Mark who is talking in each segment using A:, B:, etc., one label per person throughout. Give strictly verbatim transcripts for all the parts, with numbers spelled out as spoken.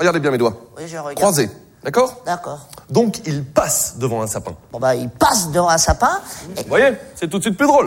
A: Regardez bien mes doigts.
B: Oui, je regarde.
A: Croisés, d'accord?
B: D'accord.
A: Donc, il passe devant un sapin.
B: Bon, bah, il passe devant un sapin. Et...
A: Vous voyez, c'est tout de suite plus drôle.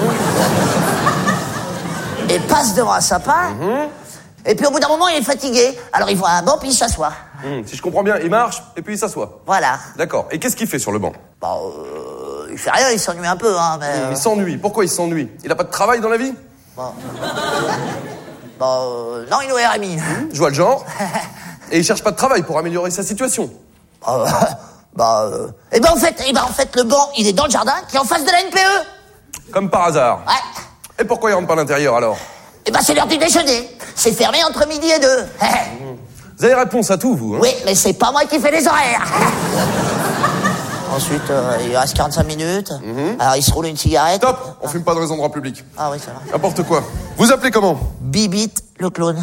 B: Et passe devant un sapin. Mm-hmm. Et puis, au bout d'un moment, il est fatigué. Alors, il voit un banc, puis il s'assoit.
A: Mmh, si je comprends bien, il marche, et puis il s'assoit.
B: Voilà.
A: D'accord. Et qu'est-ce qu'il fait sur le banc?
B: Bah, euh, il fait rien, il s'ennuie un peu, hein, mais...
A: Mmh,
B: euh...
A: Il s'ennuie. Pourquoi il s'ennuie? Il a pas de travail dans la vie?
B: Bon. Bah, euh, non, il est au R M I.
A: Mmh, je vois le genre. Et il cherche pas de travail pour améliorer sa situation.
B: Bah, euh, bah euh... Eh ben, en fait, eh ben, en fait, le banc, il est dans le jardin, qui est en face de la N P E.
A: Comme par hasard.
B: Ouais.
A: Et pourquoi il rentre pas à l'intérieur, alors?
B: Eh ben, c'est l'heure du déjeuner. C'est fermé entre midi et deux.
A: Mmh. Vous avez réponse à tout, vous, hein?
B: Oui, mais c'est pas moi qui fais les horaires. Ensuite, euh, il reste quarante-cinq minutes. Mm-hmm. Alors, il se roule une cigarette.
A: Stop. On ah. fume pas dans les endroits publics.
B: Ah oui, ça va.
A: N'importe quoi. Vous appelez comment?
B: Bibit le clown.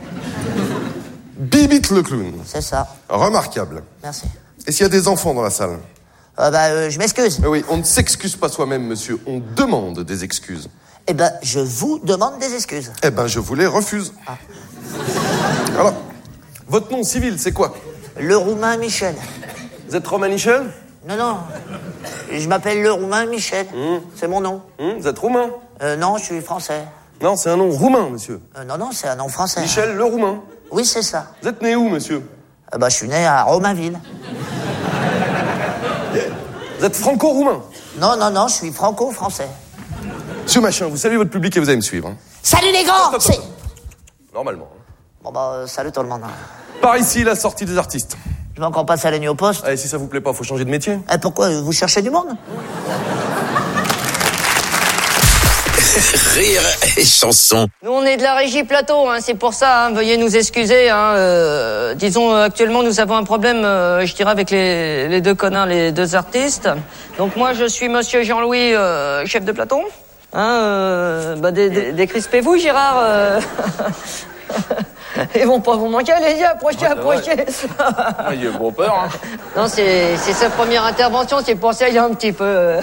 A: Bibit le clown.
B: C'est ça.
A: Remarquable.
B: Merci.
A: Et s'il y a des enfants dans la salle?
B: euh, Bah, euh, je m'excuse.
A: Mais oui, on ne s'excuse pas soi-même, monsieur. On demande des excuses.
B: Eh ben, je vous demande des excuses.
A: Eh ben, je vous les refuse. Ah. Alors, votre nom civil, c'est quoi?
B: Le Roumain Michel.
A: Vous êtes Romain Michel?
B: Non, non. Je m'appelle le Roumain Michel. Mmh. C'est mon nom.
A: Mmh, vous êtes roumain?
B: euh, Non, je suis français.
A: Non, c'est un nom roumain, monsieur.
B: Euh, non, non, c'est un nom français.
A: Michel le Roumain?
B: Oui, c'est ça.
A: Vous êtes né où, monsieur?
B: euh, Bah, je suis né à Romainville.
A: Vous êtes franco-roumain?
B: Non, non, non, je suis franco-français.
A: Monsieur Machin, vous saluez votre public et vous allez me suivre. Hein.
B: Salut les grands!
A: Stop, stop, stop. Normalement.
B: Bon bah, euh, salut tout le monde.
A: Par ici, la sortie des artistes.
B: Je vais encore passer à la nuit au poste.
A: Allez, si ça vous plaît pas, faut changer de métier.
B: Eh, pourquoi? Vous cherchez du monde?
C: Rire et chanson.
D: Nous, on est de la régie plateau, hein, c'est pour ça, hein, veuillez nous excuser. Hein, euh, disons, euh, actuellement, nous avons un problème, euh, je dirais, avec les, les deux connards, les deux artistes. Donc moi, je suis monsieur Jean-Louis, euh, chef de plateau. Hein, euh, bah, dé- dé- décrispez-vous, Gérard. Euh... Ils vont pas vous manquer, allez-y, approchez, ouais, approchez.
E: Moi, j'ai gros peur. Hein.
D: Non, c'est, c'est sa première intervention, c'est pour ça qu'il y a un petit peu...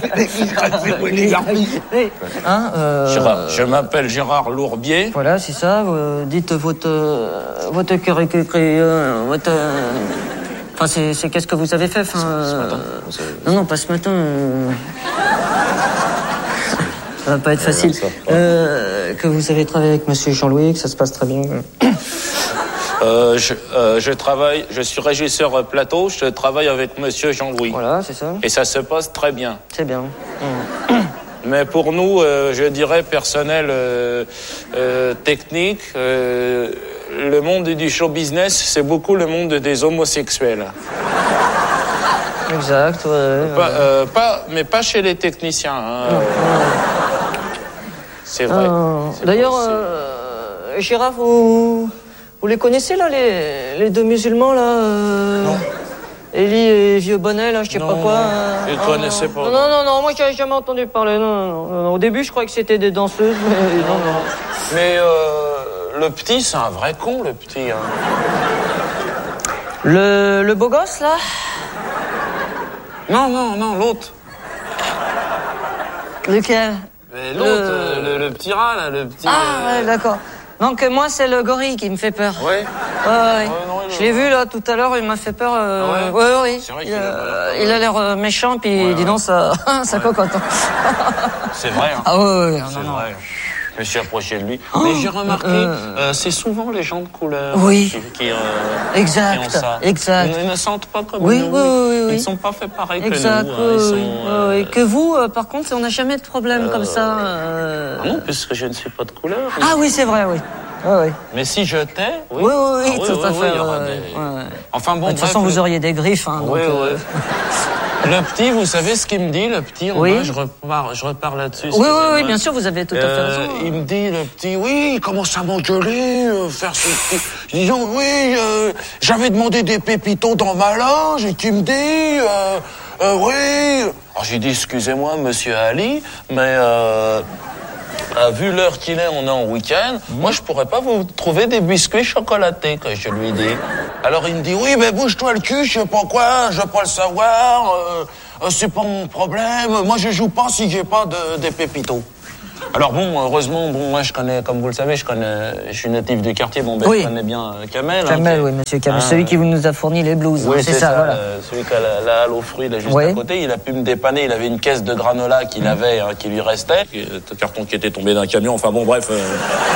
D: hein, euh...
E: Gérard, je m'appelle Gérard Lourbier.
D: Voilà, c'est ça. Euh, dites votre... Euh, votre curriculum... Euh, votre... Euh... Enfin, c'est, c'est qu'est-ce que vous avez fait enfin, ce, ce matin euh... Non, non, pas ce matin. Euh... Ça va pas être facile. Euh, que vous avez travaillé avec monsieur Jean-Louis, que ça se passe très bien.
E: Euh, je, euh, je travaille, je suis régisseur plateau, je travaille avec monsieur Jean-Louis.
D: Voilà, c'est ça.
E: Et ça se passe très bien.
D: C'est bien. Mmh.
E: Mais pour nous, euh, je dirais personnel, euh, euh, technique, euh, le monde du show business, c'est beaucoup le monde des homosexuels.
D: Exact, ouais. ouais.
E: Pas, euh, pas, mais pas chez les techniciens. Hein. Mmh. C'est vrai.
D: Euh,
E: c'est
D: d'ailleurs, euh, Gérard, vous, vous les connaissez, là, les, les deux musulmans, là euh,
E: Non.
D: Élie et Vieux Bonnet, là, je sais
E: non,
D: pas quoi.
E: Non,
D: euh,
E: je ne connaissais pas.
D: Non, non, non, non, moi, j'avais jamais entendu parler. Non, non, non. Au début, je croyais que c'était des danseuses, mais non, non.
E: Mais euh, le petit, c'est un vrai con, le petit. Hein.
D: Le, le beau gosse, là?
E: Non, non, non, l'autre.
D: Lequel?
E: Mais l'autre, le... Euh, le, le petit rat, là, le petit...
D: Ah,
E: euh...
D: ouais, d'accord. Donc, moi, c'est le gorille qui me fait peur.
E: Ouais.
D: Ouais, ouais. ouais
E: non,
D: je l'ai vu, là, tout à l'heure, il m'a fait peur. Euh...
E: Ah ouais,
D: ouais, ouais.
E: C'est vrai
D: il,
E: qu'il
D: a,
E: a...
D: il a l'air euh, méchant, puis
E: ouais,
D: dis
E: ouais.
D: donc, ça, ça
E: ouais.
D: cocotte.
E: C'est vrai, hein.
D: Ah ouais, ouais,
E: c'est
D: non,
E: vrai. Je me suis approché de lui.
D: Oh,
E: mais j'ai remarqué,
D: euh...
E: euh, c'est souvent les gens de couleur
D: oui.
E: qui, qui, euh,
D: exact.
E: qui ont ça.
D: Exact.
E: Ils ne sentent pas comme
D: oui,
E: nous.
D: Oui, oui, oui.
E: Ils ne sont pas faits pareil
D: exact,
E: que nous.
D: Oui,
E: Hein. Ils
D: oui,
E: sont,
D: oui.
E: euh...
D: Et que vous, euh, par contre, on n'a jamais de problème
E: euh...
D: comme ça. Euh...
E: Ah non, puisque je ne suis pas de couleur.
D: Ah oui, c'est vrai, oui. Oui, oui.
E: Mais si je tais, oui.
D: Oui, oui, oui,
E: ah, oui
D: tout
E: oui,
D: à
E: oui,
D: fait.
E: il y aura
D: ouais,
E: des...
D: ouais.
E: Enfin bon,
D: de toute
E: bref,
D: façon,
E: le...
D: vous auriez des griffes. Hein,
E: oui,
D: donc,
E: oui.
D: euh...
E: Le petit, vous savez ce qu'il me dit, le petit, en
D: oui.
E: bas, je repars, je repars là-dessus.
D: Oui, oui, oui, bien sûr, vous avez tout à fait
E: euh,
D: raison.
E: Il me dit, le petit, oui, il commence à m'engueuler, euh, faire ce petit... Je dis, oh, oui, euh, j'avais demandé des pépitos dans ma loge, et tu me dis, euh, euh, oui... Alors j'ai dit, excusez-moi, monsieur Ali, mais... Euh, Euh, vu l'heure qu'il est, on est en week-end. Mmh. Moi, je pourrais pas vous trouver des biscuits chocolatés, que je lui dis. Alors, il me dit, oui, mais bouge-toi le cul, je sais pas quoi, je veux pas le savoir, euh, euh, c'est pas mon problème. Moi, je joue pas si j'ai pas de, des pépitos. Alors bon, heureusement, bon, moi je connais, comme vous le savez, je connais, je suis natif du quartier, bon, ben,
D: Oui.
E: je connais bien euh, Kamel.
D: Kamel,
E: hein,
D: oui, monsieur Kamel,
E: hein,
D: celui qui nous a fourni les blouses.
E: Oui,
D: hein,
E: c'est ça,
D: voilà.
E: euh, celui qui a la, la halle aux fruits, là, juste
D: Oui.
E: à côté, il a pu me dépanner, il avait une caisse de granola qu'il mmh. avait, hein, qui lui restait, un carton qui était tombé d'un camion, enfin bon, bref... Euh...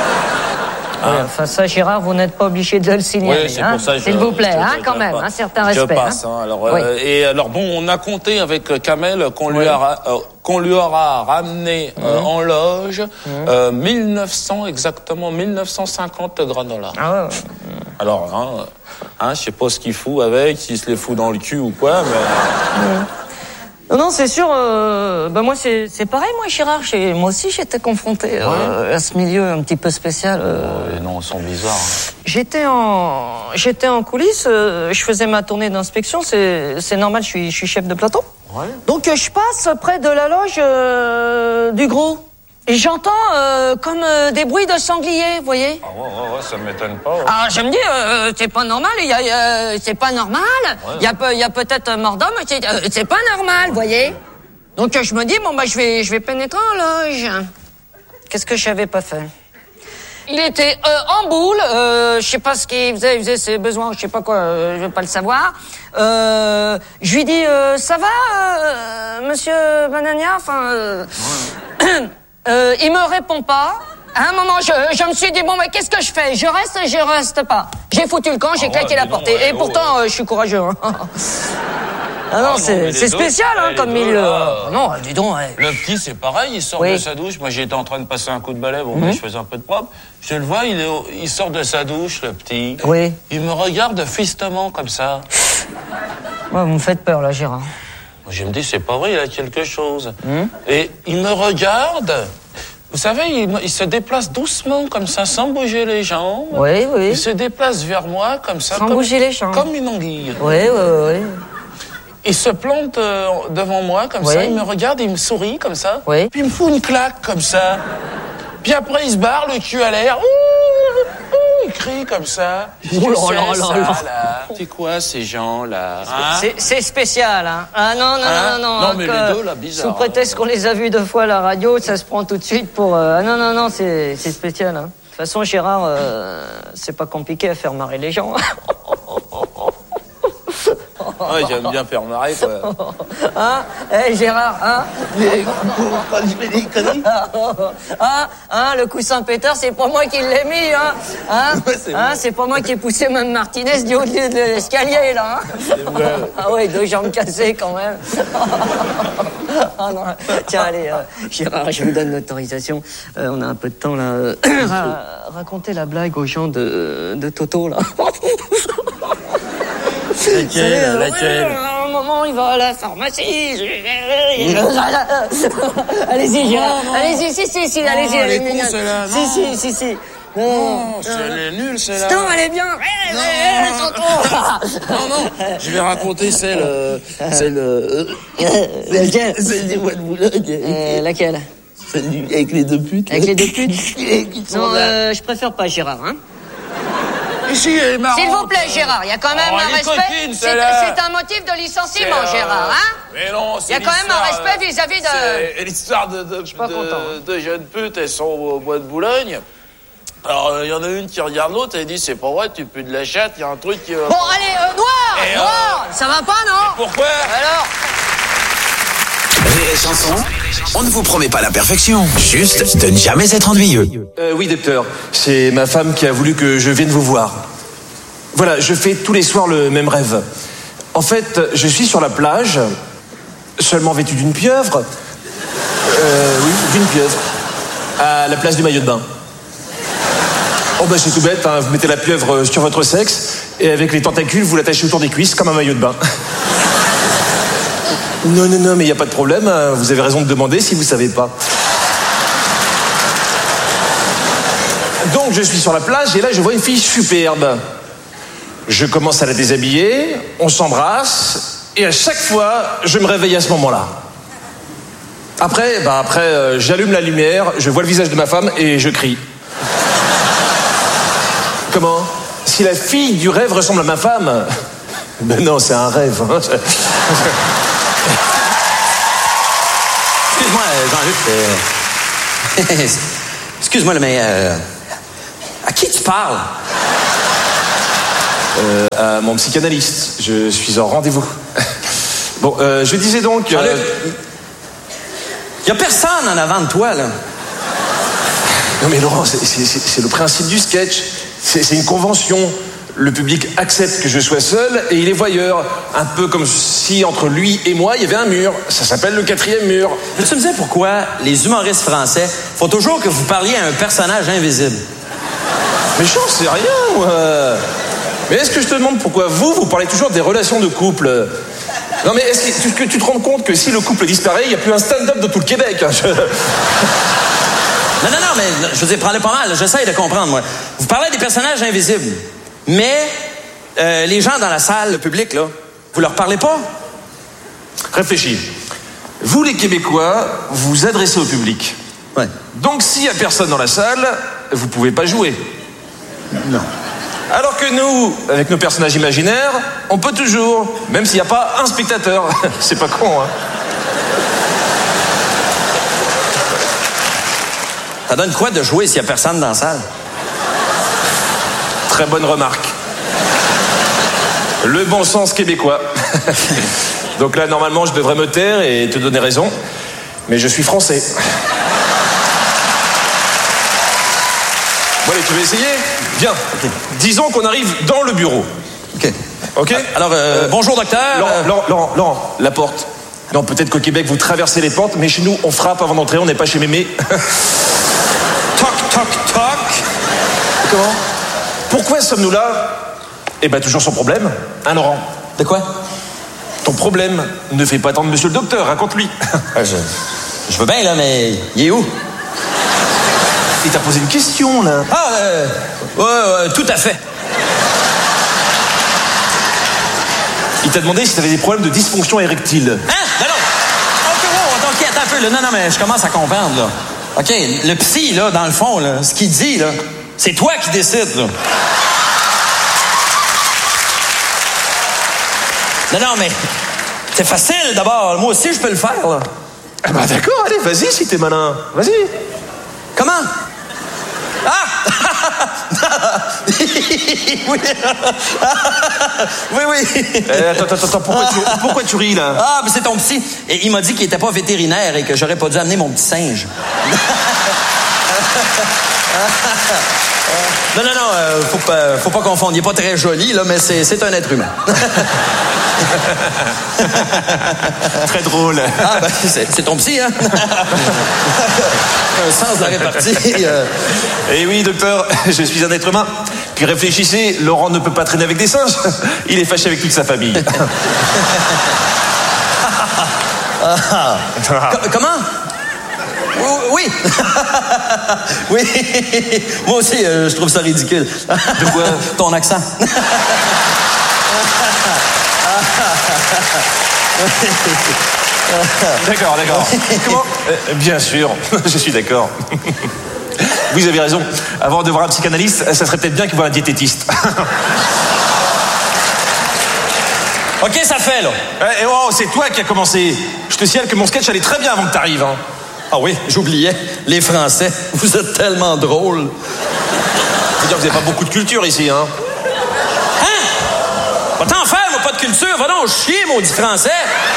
D: Oui, enfin ça, Gérard, vous n'êtes pas obligé de le signaler.
E: Oui, c'est
D: hein,
E: pour ça.
D: S'il vous plaît, hein, quand même, un certain respect.
E: Je passe. Hein. Hein, alors,
D: oui.
E: euh, et alors bon, on a compté avec Kamel qu'on lui, oui. euh, qu'on lui aura ramené euh, mmh. en loge mmh. euh, mille neuf cents exactement, mille neuf cent cinquante granola.
D: Ah ouais. ouais.
E: Alors, hein, hein, je sais pas ce qu'il fout avec, s'il se les fout dans le cul ou quoi, mais.
D: Mmh. Non, non, c'est sûr. Euh, bah moi, c'est, c'est pareil, moi, Gérard. Moi aussi, j'étais confronté euh, ouais. à ce milieu un petit peu spécial. Euh,
E: oh, non, ils sont bizarres. Hein.
D: J'étais en, j'étais en coulisses. Euh, je faisais ma tournée d'inspection. C'est, c'est normal. Je suis, je suis chef de plateau.
E: Ouais.
D: Donc, euh, je passe près de la loge euh, du gros. Et j'entends euh, comme euh, des bruits de sangliers, vous voyez.
E: Ah ouais, ouais, ouais, ça m'étonne pas. Ouais.
D: Ah, je me dis, euh, c'est pas normal, il y a, euh, c'est pas normal. Il ouais. y a, peu, il y a peut-être un mort d'homme, c'est, euh, c'est pas normal, vous voyez. Donc je me dis, bon bah je vais, je vais pénétrer en loge. Qu'est-ce que j'avais pas fait? Il était euh, en boule, euh, je sais pas ce qu'il faisait, il faisait ses besoins, je sais pas quoi, euh, je veux pas le savoir. Euh, je lui dis, euh, ça va, euh, monsieur Banania, enfin. Euh, ouais. Euh, il me répond pas. À un moment, je, je me suis dit, bon, mais qu'est-ce que je fais? Je reste, je reste pas. J'ai foutu le camp, j'ai ah claqué ouais, la porte. Non, ouais, et, et pourtant, ouais. euh, je suis courageux. Hein. ah non, ah non c'est, c'est spécial, hein, ouais, comme milieu. Ah, non, dis donc. Ouais.
E: Le petit, c'est pareil, il sort oui. de sa douche. Moi, j'étais en train de passer un coup de balai, bon, mm-hmm. mais je faisais un peu de propre. Je le vois, il, est au, il sort de sa douche, le petit.
D: Oui.
E: Il me regarde fistement, comme ça.
D: Ouais, vous me faites peur, là, Gérard.
E: Je me dis, c'est pas vrai, il a quelque chose. Mmh. Et il me regarde. Vous savez, il, il se déplace doucement, comme ça, sans bouger les jambes.
D: Oui, oui.
E: Il se déplace vers moi, comme ça.
D: Sans
E: comme,
D: bouger les jambes.
E: Comme une anguille.
D: Oui, oui, oui.
E: Il se plante euh, devant moi, comme oui. ça. Il me regarde, il me sourit, comme ça.
D: Oui.
E: Puis il me fout une claque, comme ça. Puis après, il se barre, le cul à l'air. Ouh, ouh, il crie comme ça.
D: Oh là là là là.
E: C'est quoi, ces gens-là hein?
D: c'est, c'est spécial, hein. Ah non, non,
E: hein?
D: non, non.
E: Non, mais les deux, là, bizarre.
D: Sous prétexte hein. qu'on les a vus deux fois à la radio, ça se prend tout de suite pour... Euh... Ah non, non, non, c'est, c'est spécial, hein. De toute façon, Gérard, euh, c'est pas compliqué à faire marrer les gens.
E: Ouais, j'aime bien faire marrer, quoi.
D: Hein? Eh, hey, Gérard, hein?
B: Mais quand je fais des conneries.
D: Hein? Hein? Le coussin pétard, c'est pas moi qui l'ai mis, hein? Hein? Ouais, c'est, hein? C'est pas moi qui ai poussé Mme Martinez du haut de l'escalier, là, hein? C'est vrai. Ah ouais, deux jambes cassées, quand même. Ah non. Tiens, allez, euh, Gérard, je vous donne l'autorisation. Euh, on a un peu de temps, là. Ra- racontez la blague aux gens de, de Toto, là.
E: Laquelle, laquelle
D: À un moment, il va à la pharmacie. Allez-y, Gérard. Allez-y, si, si, si, allez-y.
E: Elle est con, celle-là.
D: Si, si, si, si.
E: Non, elle est nulle, celle-là.
D: Non, elle est bien.
E: Non, non, je vais raconter celle... Celle...
D: Laquelle?
B: Celle des mois de Boulogne.
D: Laquelle?
B: Celle avec les deux putes.
D: Avec les deux putes? Non, je préfère pas, Gérard, hein.
E: Ici, elle est marrante.
D: S'il vous plaît, Gérard, il y a quand même
E: oh,
D: un respect.
E: Coquine,
D: c'est, c'est un motif de licenciement,
E: c'est, euh...
D: Gérard, hein?
E: Mais non, c'est
D: il y a quand même un respect vis-à-vis de...
E: C'est l'histoire de, de, de, de jeunes putes, elles sont au bois de Boulogne. Alors, il euh, y en a une qui regarde l'autre, elle dit, c'est pas vrai, tu pues de la chatte, il y a un truc qui...
D: Bon, allez, euh, noir,
E: et,
D: noir, euh... ça va pas, non?
E: Et pourquoi?
D: Alors
C: Rire et chanson, on ne vous promet pas la perfection, juste de ne jamais être ennuyeux.
F: Euh, oui, docteur, c'est ma femme qui a voulu que je vienne vous voir. Voilà, je fais tous les soirs le même rêve. En fait, je suis sur la plage, seulement vêtu d'une pieuvre. Euh, oui, d'une pieuvre. À la place du maillot de bain. Oh bah c'est tout bête, hein, vous mettez la pieuvre sur votre sexe et avec les tentacules, vous l'attachez autour des cuisses comme un maillot de bain. Non, non, non, mais il n'y a pas de problème, hein, vous avez raison de demander si vous ne savez pas. Donc je suis sur la plage et là je vois une fille superbe. Je commence à la déshabiller, on s'embrasse, et à chaque fois, je me réveille à ce moment-là. Après, bah après, euh, j'allume la lumière, je vois le visage de ma femme et je crie. Comment? Si la fille du rêve ressemble à ma femme? Ben non, c'est un rêve. Hein.
C: Excuse-moi, Jean-Luc,
G: Excuse-moi, mais euh, à qui tu parles?
F: Euh, à mon psychanalyste. Je suis en rendez-vous. Bon, euh, je disais donc...
G: Euh...
F: Il
G: y a personne en avant de toi, là.
F: Non mais Laurent, c'est, c'est, c'est le principe du sketch. C'est, c'est une convention. Le public accepte que je sois seul et il est voyeur. Un peu comme si entre lui et moi, il y avait un mur. Ça s'appelle le quatrième mur.
G: Peux-tu me dire pourquoi les humoristes français faut toujours que vous parliez à un personnage invisible?
F: Mais j'en sais rien, moi. Mais est-ce que je te demande pourquoi vous, vous parlez toujours des relations de couple? Non mais est-ce que tu, tu te rends compte que si le couple disparaît, il n'y a plus un stand-up de tout le Québec, hein, je...
G: Non, non, non, mais je vous ai parlé pas mal. J'essaye de comprendre, moi. Vous parlez des personnages invisibles, mais euh, les gens dans la salle, le public, là, vous leur parlez pas?
F: Réfléchis. Vous, les Québécois, vous vous adressez au public.
G: Ouais.
F: Donc, s'il y a personne dans la salle, vous pouvez pas jouer.
G: Non.
F: Alors que nous, avec nos personnages imaginaires, on peut toujours, même s'il n'y a pas un spectateur. C'est pas con, hein?
G: Ça donne quoi de jouer s'il n'y a personne dans la salle?
F: Très bonne remarque. Le bon sens québécois. Donc là, normalement, je devrais me taire et te donner raison. Mais je suis français. Bon, allez, tu veux essayer? Viens. Okay. Disons qu'on arrive dans le bureau.
G: OK.
F: OK?
G: Alors, euh, bonjour, docteur.
F: Laurent, Laurent, Laurent, Laurent, la porte. Non, peut-être qu'au Québec, vous traversez les portes, mais chez nous, on frappe avant d'entrer, on n'est pas chez Mémé. Toc, toc, toc. Comment? Pourquoi sommes-nous là? Eh ben, toujours son problème. Hein, Laurent?
G: De quoi?
F: Ton problème. Ne fais pas attendre monsieur le docteur, raconte-lui.
G: Ah, je, je veux bien, là, mais il est où?
F: Il t'a posé une question, là.
G: Ah, euh, ouais, ouais, tout à fait.
F: Il t'a demandé si t'avais des problèmes de dysfonction érectile.
G: Hein? Non, non. OK, wow, OK, attends un peu, là. Non, non, mais je commence à comprendre, là. OK, le psy, là, dans le fond, là, ce qu'il dit, là, c'est toi qui décides, là. Non, non, mais c'est facile, d'abord. Moi aussi, je peux le faire, là.
F: Ah bah d'accord, allez, vas-y si t'es malin. Vas-y.
G: Comment? Ah! Oui. Oui, oui.
F: Eh, attends, attends, attends, pourquoi tu, pourquoi tu ris, là?
G: Ah, mais c'est ton psy. Et il m'a dit qu'il était pas vétérinaire et que j'aurais pas dû amener mon petit singe. Non, non, non, euh, faut pas, faut pas confondre. Il est pas très joli, là, mais c'est, c'est un être humain.
F: Très drôle.
G: Ah, ben, c'est, c'est ton psy, hein? Un sens de la répartie. Euh...
F: Eh oui, docteur, je suis un être humain. Puis réfléchissez, Laurent ne peut pas traîner avec des singes. Il est fâché avec toute sa famille.
G: Ah. C- comment? Oui. Oui. Moi aussi, euh, je trouve ça ridicule.
F: De quoi?
G: Ton accent.
F: D'accord, d'accord. Comment? euh, Bien sûr, je suis d'accord. Vous avez raison. Avant de voir un psychanalyste, ça serait peut-être bien qu'il voit un diététiste.
G: OK, ça fait, là.
F: Eh, oh, c'est toi qui as commencé. Je te signale que mon sketch allait très bien avant que t'arrives, hein.
G: Ah oui, j'oubliais. Les Français, vous êtes tellement drôles.
F: Je veux dire, vous n'avez pas beaucoup de culture ici, hein?
G: Hein? Va t'en faire, moi, pas de culture. Va donc chier, maudit Français.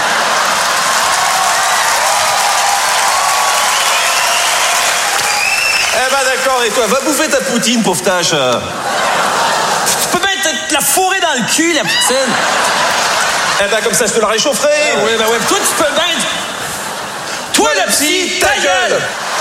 F: Eh ben d'accord, et toi, va bouffer ta poutine, pauvre tâche.
G: Tu peux bien te, te la fourrer dans le cul, la poutine.
F: Eh ben comme ça, je te la réchaufferai.
G: Ah, oui, ben oui. Toi, tu peux bien... Toi, la psy, ta gueule!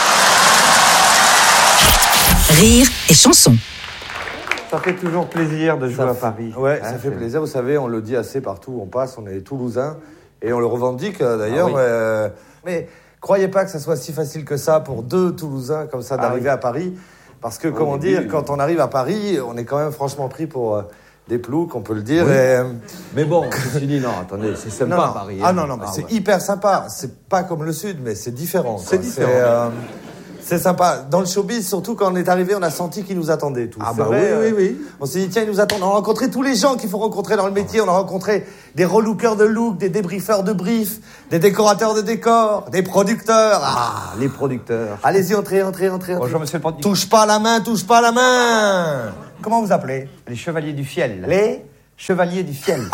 H: Rire et chanson.
I: Ça fait toujours plaisir de jouer
J: ça
I: à Paris.
J: Ouais,
I: hein,
J: ça fait plaisir. Vous savez, on le dit assez partout. On passe, on est Toulousains. Et on le revendique, d'ailleurs. Ah oui. euh, mais croyez pas que ça soit si facile que ça pour deux Toulousains comme ça d'arriver ah oui. à Paris. Parce que, comment dire, oui. quand on arrive à Paris, on est quand même franchement pris pour... Euh, des ploucs, on peut le dire.
I: Oui.
J: Et...
I: Mais bon, je me suis dit, non, attendez, c'est sympa
J: non, non.
I: Paris.
J: Ah non, non, mais ah, c'est ouais. hyper sympa. C'est pas comme le Sud, mais c'est différent.
I: C'est
J: quoi.
I: différent.
J: C'est, euh... C'est sympa. Dans le showbiz, surtout quand on est arrivé, on a senti qu'ils nous attendaient tous.
I: Ah bah
J: vrai,
I: oui, oui, oui.
J: On s'est dit, tiens, ils nous attendent. On a rencontré tous les gens qu'il faut rencontrer dans le métier. On a rencontré des relookers de look, des débriefeurs de briefs, des décorateurs de décors, des producteurs. Ah,
I: Les producteurs.
J: allez-y, entrez, entrez, entrez. entrez.
I: Bonjour, monsieur le producteur.
J: Touche pas la main, touche pas la main. Comment vous appelez?
I: Les chevaliers du fiel.
J: Les
I: chevaliers du fiel.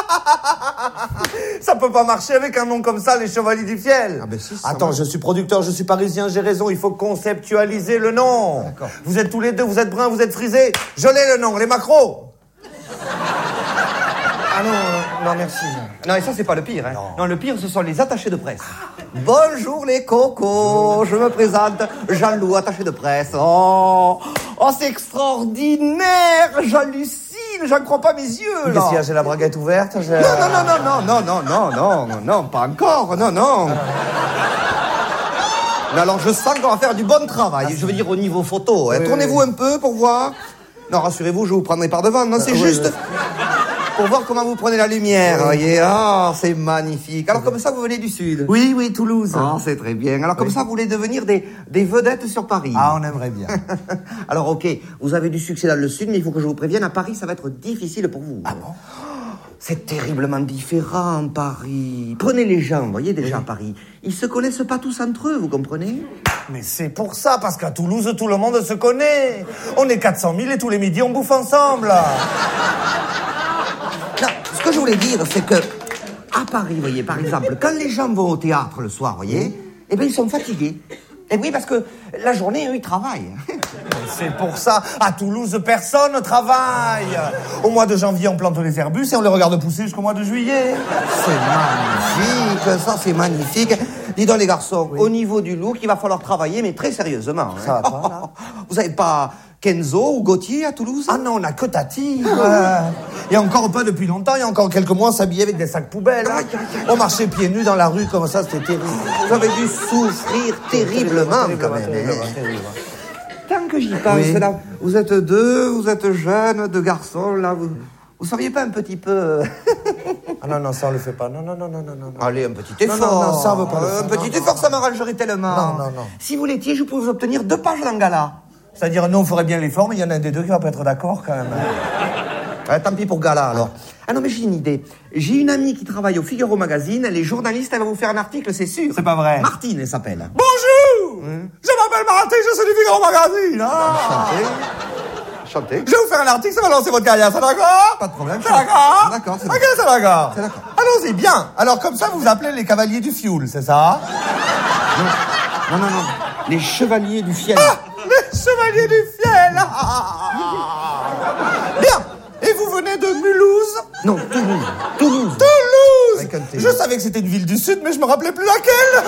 J: Ça peut pas marcher avec un nom comme ça, les Chevaliers du Fiel.
I: Ah ben si, ça
J: Attends,
I: marche.
J: je suis producteur, je suis parisien, j'ai raison, il faut conceptualiser le nom.
I: D'accord.
J: Vous êtes tous les deux, vous êtes bruns, vous êtes frisés. Je l'ai le nom, les macros.
I: Ah non, euh, non, merci. Non, et ça, c'est pas le pire. Hein.
J: Non.
I: Non, le pire, ce sont les attachés de presse. Bonjour les cocos, je me présente, Jean-Loup, attaché de presse. Oh, oh c'est extraordinaire, j'hallucine, j'en crois pas mes yeux, là.
J: Qu'est-ce qu'il y a, j'ai la braguette ouverte j'ai-
I: Non, non, non, non, non, non, non, non, non, non, pas encore, non, non. Mais alors, je sens qu'on va faire du bon travail, je veux dire au niveau photo. Hein.
J: Oui,
I: Tournez-vous
J: oui.
I: un peu pour voir. Non, rassurez-vous, je vous prendrai par devant. Non, c'est
J: oui,
I: juste
J: oui.
I: pour voir comment vous prenez la lumière. Vous voyez, ah, c'est magnifique. Alors, comme ça, vous venez du Sud.
J: Oui, oui, Toulouse.
I: Ah, c'est très bien. Alors, comme ça, vous voulez devenir des, des vedettes sur Paris.
J: Ah, on aimerait bien.
I: Alors, ok, vous avez du succès dans le Sud, mais il faut que je vous prévienne, à Paris, ça va être difficile pour vous.
J: Ah bon?
I: C'est terriblement différent, Paris. Prenez les gens, vous voyez, déjà à Paris. Ils se connaissent pas tous entre eux, vous comprenez?
J: Mais c'est pour ça, parce qu'à Toulouse, tout le monde se connaît. On est quatre cent mille et tous les midis, on bouffe ensemble.
I: Non, ce que je voulais dire, c'est que, à Paris, vous voyez, par exemple, quand les gens vont au théâtre le soir, vous voyez, eh bien, ils sont fatigués. Et oui, parce que la journée, eux, ils travaillent.
J: C'est pour ça, à Toulouse, personne ne travaille. Au mois de janvier, on plante les herbus et on les regarde pousser jusqu'au mois de juillet.
I: C'est magnifique, ça c'est magnifique. Dis donc les garçons, au niveau du look, il va falloir travailler, mais très sérieusement. hein.
J: Ça va pas, là.
I: Vous avez pas Kenzo ou Gauthier à Toulouse?
J: Ah non, on a que Tati. Euh, Et encore pas depuis longtemps, il y a encore quelques mois, on s'habillait avec des sacs poubelles.
I: Aïe, aïe, aïe.
J: On marchait pieds nus dans la rue comme ça, c'était terrible.
I: Vous avez dû souffrir terriblement quand même. hein. Tant que j'y pense,
J: Oui.
I: là, vous êtes deux, vous êtes jeunes, deux garçons, là, vous, vous seriez pas un petit peu...
J: Ah non, non, ça on le fait pas. Non, non, non, non, non, non.
I: Allez, un petit
J: Non,
I: effort.
J: non, non, ça, on veut pas le
I: Euh,
J: faire.
I: Un petit
J: Non,
I: effort,
J: non,
I: ça m'arrangerait tellement.
J: Non, non, non.
I: Si vous l'étiez, je pourrais vous obtenir deux pages dans Gala.
J: C'est-à-dire, nous, on ferait bien l'effort, mais il y en a un des deux qui va pas être d'accord quand même.
I: Ah, tant pis pour Gala, alors. Ah non, mais j'ai une idée. J'ai une amie qui travaille au Figaro Magazine. Elle est journaliste, elle va vous faire un article, c'est sûr.
J: C'est pas vrai.
I: Martine, elle s'appelle.
J: Bonjour. Je m'appelle Martin, je suis du Figaro Magazine. Ah.
I: Chantez. Chantez.
J: Je vais vous faire un article, ça va lancer votre carrière, c'est d'accord?
I: Pas de problème.
J: C'est d'accord?
I: D'accord, c'est
J: Ok,
I: d'accord.
J: c'est d'accord.
I: C'est d'accord.
J: Allons-y, bien. Alors, comme ça, vous vous appelez les cavaliers du fioul, c'est ça?
I: Non, non, non. Les chevaliers du fiel.
J: Ah, les chevaliers du fiel. Ah. Bien. Et vous venez de Mulhouse?
I: Non, Toulouse. Toulouse.
J: Toulouse.
I: Avec un T.
J: Je savais que c'était une ville du Sud, mais je me rappelais plus laquelle.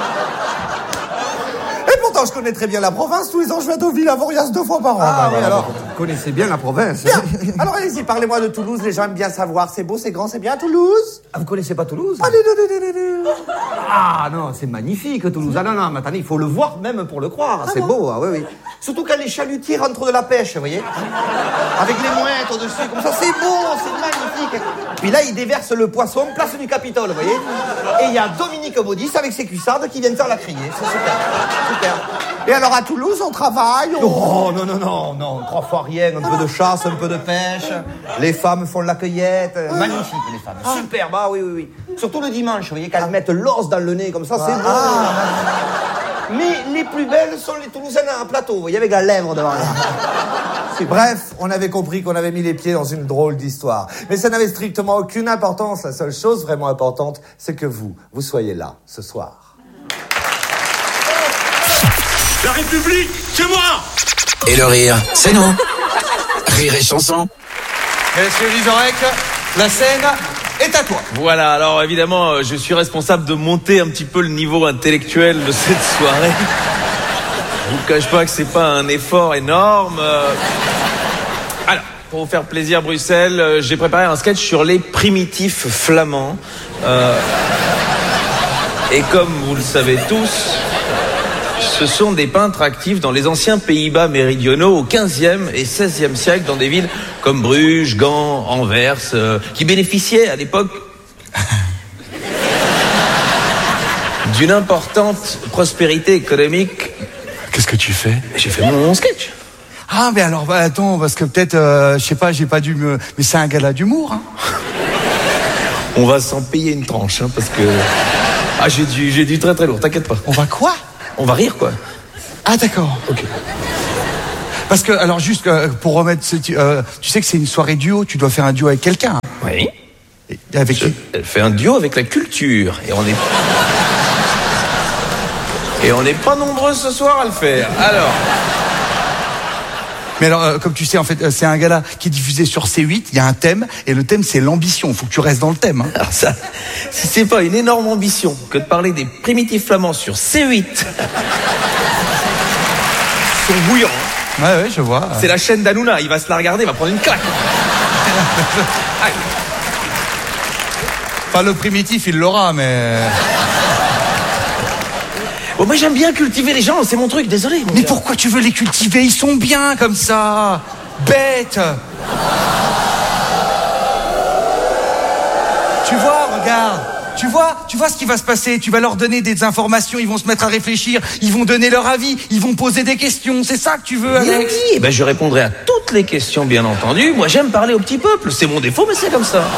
J: Et pourtant, je connais très bien la province. Tous les ans, je vais à Deauville, à Vorias deux fois par an.
I: Ah oui,
J: Voilà.
I: alors, vous connaissez bien la province.
J: Bien. Alors, allez-y, parlez-moi de Toulouse. Les gens aiment bien savoir. C'est beau, c'est grand, c'est bien, Toulouse?
I: Ah, vous connaissez pas Toulouse?
J: Ah, du, du, du, du, du.
I: Ah non, c'est magnifique Toulouse. Ah non, non, mais attendez, il faut le voir même pour le croire. C'est beau, ah oui, oui. Surtout quand les chalutiers rentrent de la pêche, vous voyez. Avec les mouettes au-dessus, comme ça, c'est beau, c'est magnifique. Puis là, ils déversent le poisson, place du Capitole, vous voyez. Et il y a Dominique Baudis avec ses cuissardes qui viennent faire la criée. C'est super, super.
J: Et alors, à Toulouse, on travaille? on-
I: Oh non, non, non, non, trois fois rien, un peu de chasse, un peu de pêche. Les femmes font la cueillette. Magnifique, les femmes. Superbe, ah oui, oui, oui. Surtout le dimanche, vous voyez, quand elles mettent l'os dans le nez, comme ça, c'est beau. Mais les plus belles sont les Toulousaines à plateau, vous voyez, avec la lèvre devant là.
J: Bref, on avait compris qu'on avait mis les pieds dans une drôle d'histoire. Mais ça n'avait strictement aucune importance. La seule chose vraiment importante, c'est que vous, vous soyez là, ce soir.
E: La République, c'est moi!
C: Et le rire, c'est nous. Rire et chanson.
A: Monsieur Vizorek, la scène est à toi.
K: Voilà, alors évidemment, euh, je suis responsable de monter un petit peu le niveau intellectuel de cette soirée. Je vous cache pas que c'est pas un effort énorme. euh. Alors, pour vous faire plaisir, Bruxelles, euh, j'ai préparé un sketch sur les primitifs flamands. Euh, Et comme vous le savez tous, ce sont des peintres actifs dans les anciens Pays-Bas méridionaux au quinzième et seizième siècle, dans des villes comme Bruges, Gand, Anvers, euh, qui bénéficiaient à l'époque d'une importante prospérité économique
L: Qu'est-ce que tu fais?
G: J'ai fait mon sketch.
L: Ah, mais alors, bah, attends, parce que peut-être, euh, je sais pas, j'ai pas dû me... Mais c'est un gala d'humour, hein.
K: On va s'en payer une tranche, hein, parce que... Ah, j'ai du, j'ai du très très lourd, t'inquiète pas.
L: On va quoi?
K: On va rire, quoi.
L: Ah, d'accord.
K: Ok.
L: Parce que, alors, juste euh, pour remettre... Ce, euh, tu sais que c'est une soirée duo, tu dois faire un duo avec quelqu'un. Hein.
K: Oui.
L: Et avec qui?
K: Elle fait un duo avec la culture, et on est... Et on n'est pas nombreux ce soir à le faire. Alors...
L: Mais alors, euh, comme tu sais, en fait, euh, c'est un gala qui est diffusé sur C huit, il y a un thème, et le thème, c'est l'ambition. Il faut que tu restes dans le thème. Hein.
K: Alors ça, si c'est pas une énorme ambition que de parler des primitifs flamands sur C huit... Ils sont bouillants. Hein.
L: Ouais, ouais, je vois.
K: C'est la chaîne d'Hanouna, il va se la regarder, il va prendre une claque. Allez.
L: Enfin, le primitif, il l'aura, mais...
K: Bon, moi j'aime bien cultiver les gens, c'est mon truc, désolé. Mon
L: mais
K: gars.
L: Pourquoi tu veux les cultiver? Ils sont bien comme ça. Bêtes. Tu vois, regarde. Tu vois, tu vois ce qui va se passer. Tu vas leur donner des informations, ils vont se mettre à réfléchir, ils vont donner leur avis, ils vont poser des questions. C'est ça que tu veux, Alex?
K: Oui, eh ben je répondrai à toutes les questions, bien entendu. Moi j'aime parler au petit peuple, c'est mon défaut, mais c'est comme ça.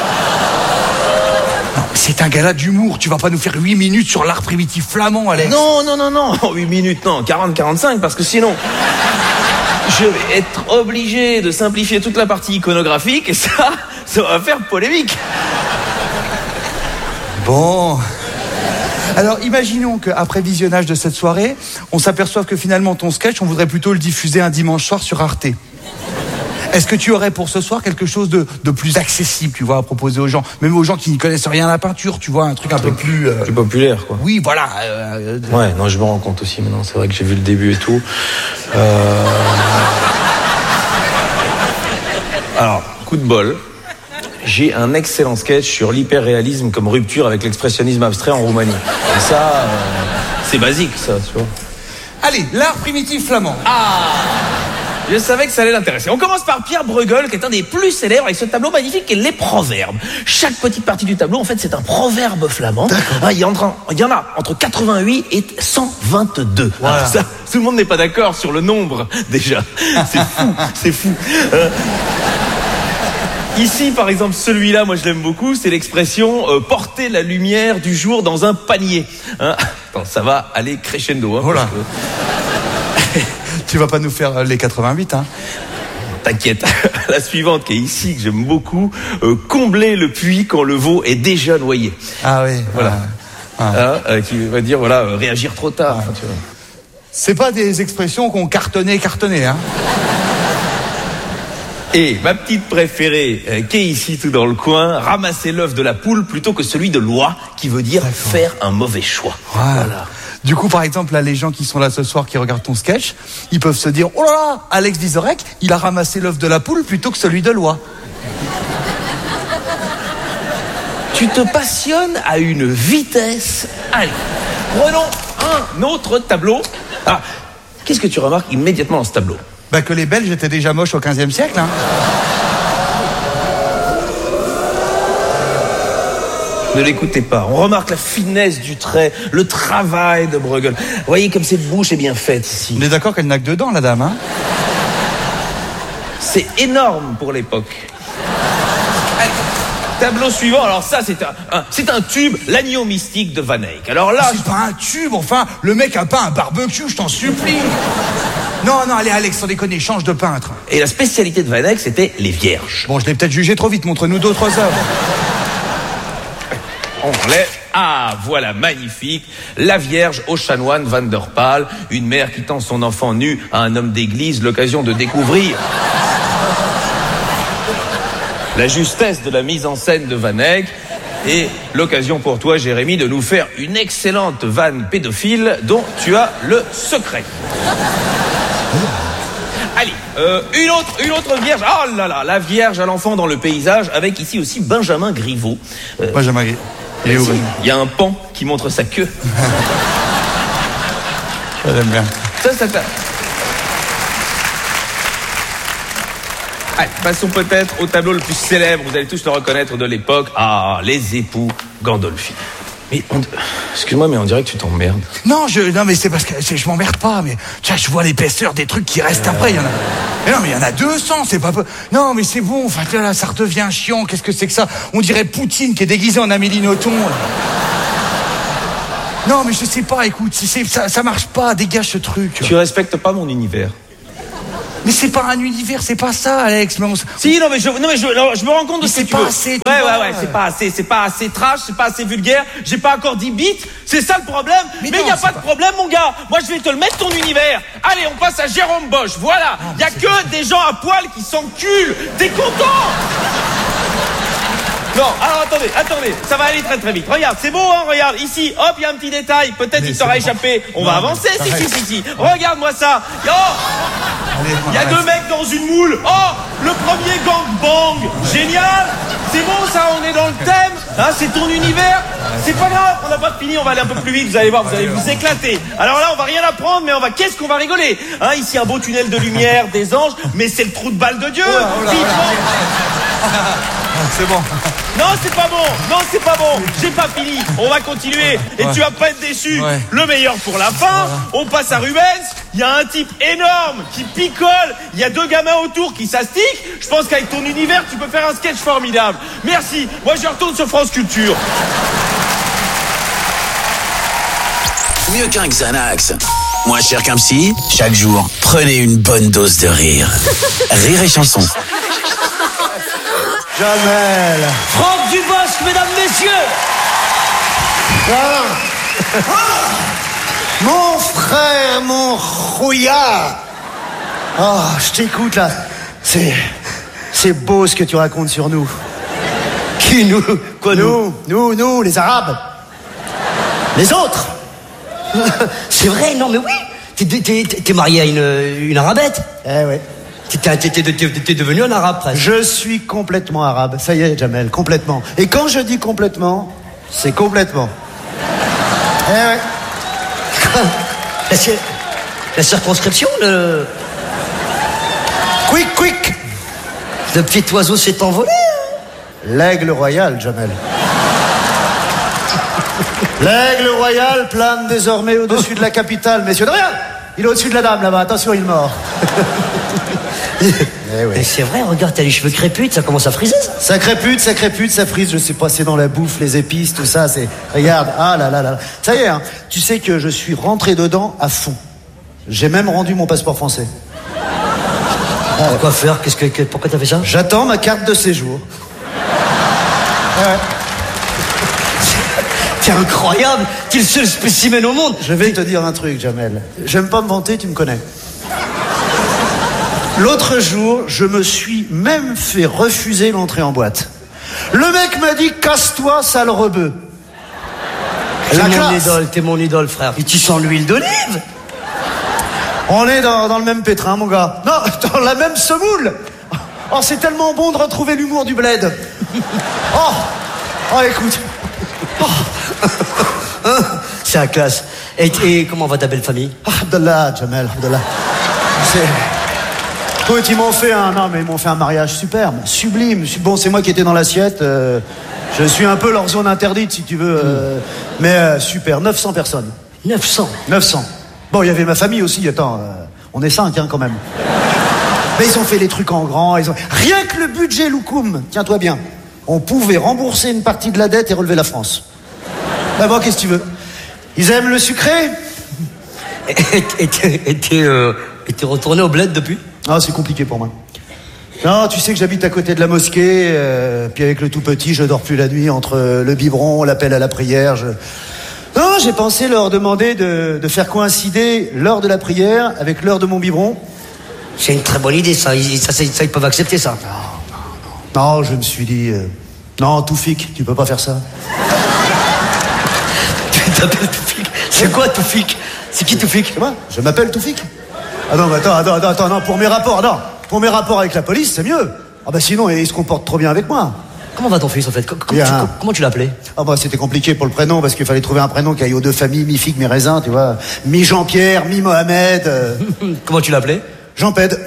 L: C'est un gala d'humour, tu vas pas nous faire huit minutes sur l'art primitif flamand, Alex.
K: Non, non, non, non, huit minutes, non, quarante, quarante-cinq, parce que sinon, je vais être obligé de simplifier toute la partie iconographique, et ça, ça va faire polémique.
L: Bon. Alors, imaginons qu'après visionnage de cette soirée, on s'aperçoive que finalement ton sketch, on voudrait plutôt le diffuser un dimanche soir sur Arte. Est-ce que tu aurais pour ce soir quelque chose de, de plus accessible, tu vois, à proposer aux gens, même aux gens qui n'y connaissent rien à la peinture, tu vois, un truc un peu plus... Euh...
K: Plus populaire, quoi.
L: Oui, voilà. Euh...
K: Ouais, non, je me rends compte aussi maintenant, c'est vrai que j'ai vu le début et tout. Euh... Alors, coup de bol, j'ai un excellent sketch sur l'hyperréalisme comme rupture avec l'expressionnisme abstrait en Roumanie. Et ça, euh, c'est basique, ça, tu vois.
L: Allez, l'art primitif flamand.
K: Ah! Je savais que ça allait l'intéresser. On commence par Pierre Bruegel, qui est un des plus célèbres, avec ce tableau magnifique qui est les proverbes. Chaque petite partie du tableau, en fait, c'est un proverbe flamand. Ah, il, y en a, il y en a entre quatre-vingt-huit et cent vingt-deux.
L: Voilà.
K: Alors ça, tout le monde n'est pas d'accord sur le nombre, déjà. C'est fou, c'est fou. Euh... Ici, par exemple, celui-là, moi je l'aime beaucoup, c'est l'expression euh, « porter la lumière du jour dans un panier hein ». Attends, ça va aller crescendo. Hein,
L: voilà.
K: Que...
L: Tu vas pas nous faire les quatre-vingt-huit, hein?
K: T'inquiète. La suivante qui est ici, que j'aime beaucoup, euh, combler le puits quand le veau est déjà noyé.
L: Ah oui.
K: Voilà.
L: Ah.
K: Ah, euh, qui va dire, voilà, euh, réagir trop tard. Ah. Enfin, tu vois.
L: C'est pas des expressions qu'on cartonnait, cartonnait, hein?
K: Et ma petite préférée, euh, qui est ici tout dans le coin, ramasser l'œuf de la poule plutôt que celui de l'oie, qui veut dire faire un mauvais choix.
L: Voilà. Voilà. Du coup, par exemple, là, les gens qui sont là ce soir, qui regardent ton sketch, ils peuvent se dire « Oh là là, Alex Vizorek, il a ramassé l'œuf de la poule plutôt que celui de l'oie. »
K: Tu te passionnes à une vitesse. Allez, prenons un autre tableau. Ah, qu'est-ce que tu remarques immédiatement dans ce tableau?
L: Bah que les Belges étaient déjà moches au quinzième siècle, hein.
K: Ne l'écoutez pas. On remarque la finesse du trait, le travail de Bruegel. Vous voyez comme cette bouche est bien faite ici.
L: On est d'accord qu'elle n'a que deux dents, la dame, hein?
K: C'est énorme pour l'époque. Allez, tableau suivant. Alors ça, c'est un, un, c'est un tube, l'agneau mystique de Van Eyck. Alors là,
L: c'est je... pas un tube, enfin, le mec a pas un barbecue, je t'en supplie. Non, non, allez, Alex, sans déconner, change de peintre.
K: Et la spécialité de Van Eyck, c'était les vierges.
L: Bon, je l'ai peut-être jugé trop vite, montre-nous d'autres œuvres.
K: On enlève. Ah, voilà, magnifique. La Vierge au chanoine Van der Pal, une mère qui tend son enfant nu à un homme d'église, l'occasion de découvrir la justesse de la mise en scène de Van Eyck et l'occasion pour toi, Jérémy, de nous faire une excellente vanne pédophile dont tu as le secret. Allez, euh, une autre, une autre vierge. Oh là là, la Vierge à l'enfant dans le paysage, avec ici aussi Benjamin Griveaux.
L: Euh, Benjamin Griveaux.
K: Il y a un pan qui montre sa queue.
L: J'aime bien.
K: Ça, ça t'a... Allez, passons peut-être au tableau le plus célèbre, vous allez tous le reconnaître de l'époque. Ah, les époux Gandolfini. Mais, on... excuse-moi, mais on dirait que tu t'emmerdes.
L: Non, je, non, mais c'est parce que c'est, je m'emmerde pas, mais tu vois, je vois l'épaisseur des trucs qui restent euh... après. Il y en a. Mais non, mais il y en a deux cents, c'est pas peu. Non, mais c'est bon. Enfin, là, ça redevient chiant. Qu'est-ce que c'est que ça? On dirait Poutine qui est déguisé en Amélie Nothomb. Non, mais je sais pas. Écoute, c'est, ça, ça marche pas. Dégage ce truc.
K: Tu respectes pas mon univers.
L: Mais c'est pas un univers, c'est pas ça, Alex. Mais on...
G: Si, non, mais je, non, mais je, non, je me rends compte de ce que tu veux.
L: C'est pas assez.
G: Ouais, ouais, ouais, c'est pas assez, c'est pas assez trash, c'est pas assez vulgaire. J'ai pas encore dit bits. C'est ça le problème. Mais il y a pas de pas... problème, mon gars. Moi, je vais te le mettre ton univers. Allez, on passe à Jérôme Bosch. Voilà. Il y a que des gens à poil qui s'enculent. T'es content? Non, alors attendez, attendez, ça va aller très très vite. Regarde, c'est beau, hein, regarde, ici, hop, il y a un petit détail, peut-être il t'aura échappé. On non, va avancer, si, si, si, si. Regarde-moi ça. Oh, il y a deux mecs dans une moule. Oh, le premier gangbang. Génial. C'est bon, ça, on est dans le thème. Hein, c'est ton univers. C'est pas grave, on n'a pas fini, on va aller un peu plus vite, vous allez voir, vous allez vous éclater. Alors là, on va rien apprendre, mais on va, qu'est-ce qu'on va rigoler? Hein, ici, un beau tunnel de lumière, des anges, mais c'est le trou de balle de Dieu. Oh là, oh là, oh là.
L: C'est bon.
G: Non, c'est pas bon. Non, c'est pas bon. J'ai pas fini. On va continuer. Et ouais. Tu vas pas être déçu. Ouais. Le meilleur pour la fin. Voilà. On passe à Rubens. Il y a un type énorme qui picole. Il y a deux gamins autour qui s'astiquent. Je pense qu'avec ton univers, tu peux faire un sketch formidable. Merci. Moi, je retourne sur France Culture.
C: Mieux qu'un Xanax. Moins cher qu'un psy. Chaque jour, prenez une bonne dose de rire. Rire et chanson.
B: Jamel.
M: Franck Dubosc, mesdames, messieurs.
B: Ah. Mon frère, mon rouillard. Oh, je t'écoute là. C'est, c'est beau ce que tu racontes sur nous. Qui nous? Quoi nous? Nous, nous, nous, les Arabes. Les autres.
M: C'est vrai, non mais oui. T'es, t'es, t'es marié à une, une Arabette.
B: Eh ouais.
M: T'es, t'es, t'es, t'es devenu un arabe presque.
B: Je suis complètement arabe. Ça y est, Jamel, complètement. Et quand je dis complètement, c'est complètement. Eh ouais.
M: la, la circonscription, le...
B: Quick, quick.
M: Le petit oiseau s'est envolé.
B: L'aigle royal, Jamel. L'aigle royal plane désormais au-dessus de la capitale. Messieurs, de rien. Il est au-dessus de la dame, là-bas. Attention, il mord.
M: Eh oui. C'est vrai, regarde, t'as les cheveux créputes, ça commence à friser, ça.
B: Ça crépute, ça crépute, ça frise, je sais pas, c'est dans la bouffe, les épices, tout ça, c'est... Regarde, ah là là là. Ça y est, hein, tu sais que je suis rentré dedans à fond. J'ai même rendu mon passeport français.
M: Ah, quoi faire? Qu'est-ce que, pourquoi t'as fait ça?
B: J'attends ma carte de séjour. Ouais.
M: C'est incroyable, t'es le seul spécimen au monde.
B: Je vais te dire un truc, Jamel. J'aime pas me vanter, tu me connais. L'autre jour, je me suis même fait refuser l'entrée en boîte. Le mec m'a dit « Casse-toi, sale rebeu ».
M: T'es mon idole, t'es mon idole, frère. Et tu sens l'huile d'olive.
B: On est dans, dans le même pétrin, mon gars. Non, dans la même semoule. Oh, c'est tellement bon de retrouver l'humour du bled. Oh, oh, écoute.
M: Oh. C'est la classe. Et, et comment va ta belle famille?
B: Ah, Abdallah, Jamel, Abdallah. C'est... Écoute, ils m'ont fait un, non, mais ils m'ont fait un mariage superbe, sublime. Bon, c'est moi qui étais dans l'assiette. Euh, je suis un peu leur zone interdite, si tu veux. Euh, mm. Mais euh, super, neuf cents personnes.
M: neuf cents
B: neuf cents. Bon, il y avait ma famille aussi. Attends, euh, on est cinq, hein, quand même. Mais ils ont fait les trucs en grand. Ils ont... Rien que le budget Loukoum, tiens-toi bien. On pouvait rembourser une partie de la dette et relever la France. Bah bon, qu'est-ce que tu veux? Ils aiment le sucré.
M: Et t'es euh, retourné au bled depuis?
B: Ah, c'est compliqué pour moi. Non, tu sais que j'habite à côté de la mosquée, euh, puis avec le tout petit, je dors plus la nuit entre le biberon, l'appel à la prière. Je... Non, j'ai pensé leur demander de, de faire coïncider l'heure de la prière avec l'heure de mon biberon.
M: C'est une très bonne idée, ça. Ils, ça, ça, ça, ils peuvent accepter ça.
B: Non, non, non, je me suis dit... Euh, non, Toufik, tu peux pas faire ça.
M: Tu t'appelles Toufik? C'est quoi Toufik? C'est qui Toufik?
B: C'est moi, je m'appelle Toufik. Ah non, mais attends, attends, attends, attends, non, pour mes rapports, non. Pour mes rapports avec la police, c'est mieux. Ah bah sinon, il se comporte trop bien avec moi.
M: Comment va ton fils, en fait? Comment, tu, comment tu l'appelais?
B: Ah bah c'était compliqué pour le prénom, parce qu'il fallait trouver un prénom qui aille aux deux familles, mi-figue, mi-raisin, tu vois. Mi-Jean-Pierre, mi-Mohamed. Euh...
M: Comment tu l'appelais?
B: Jean-Ped.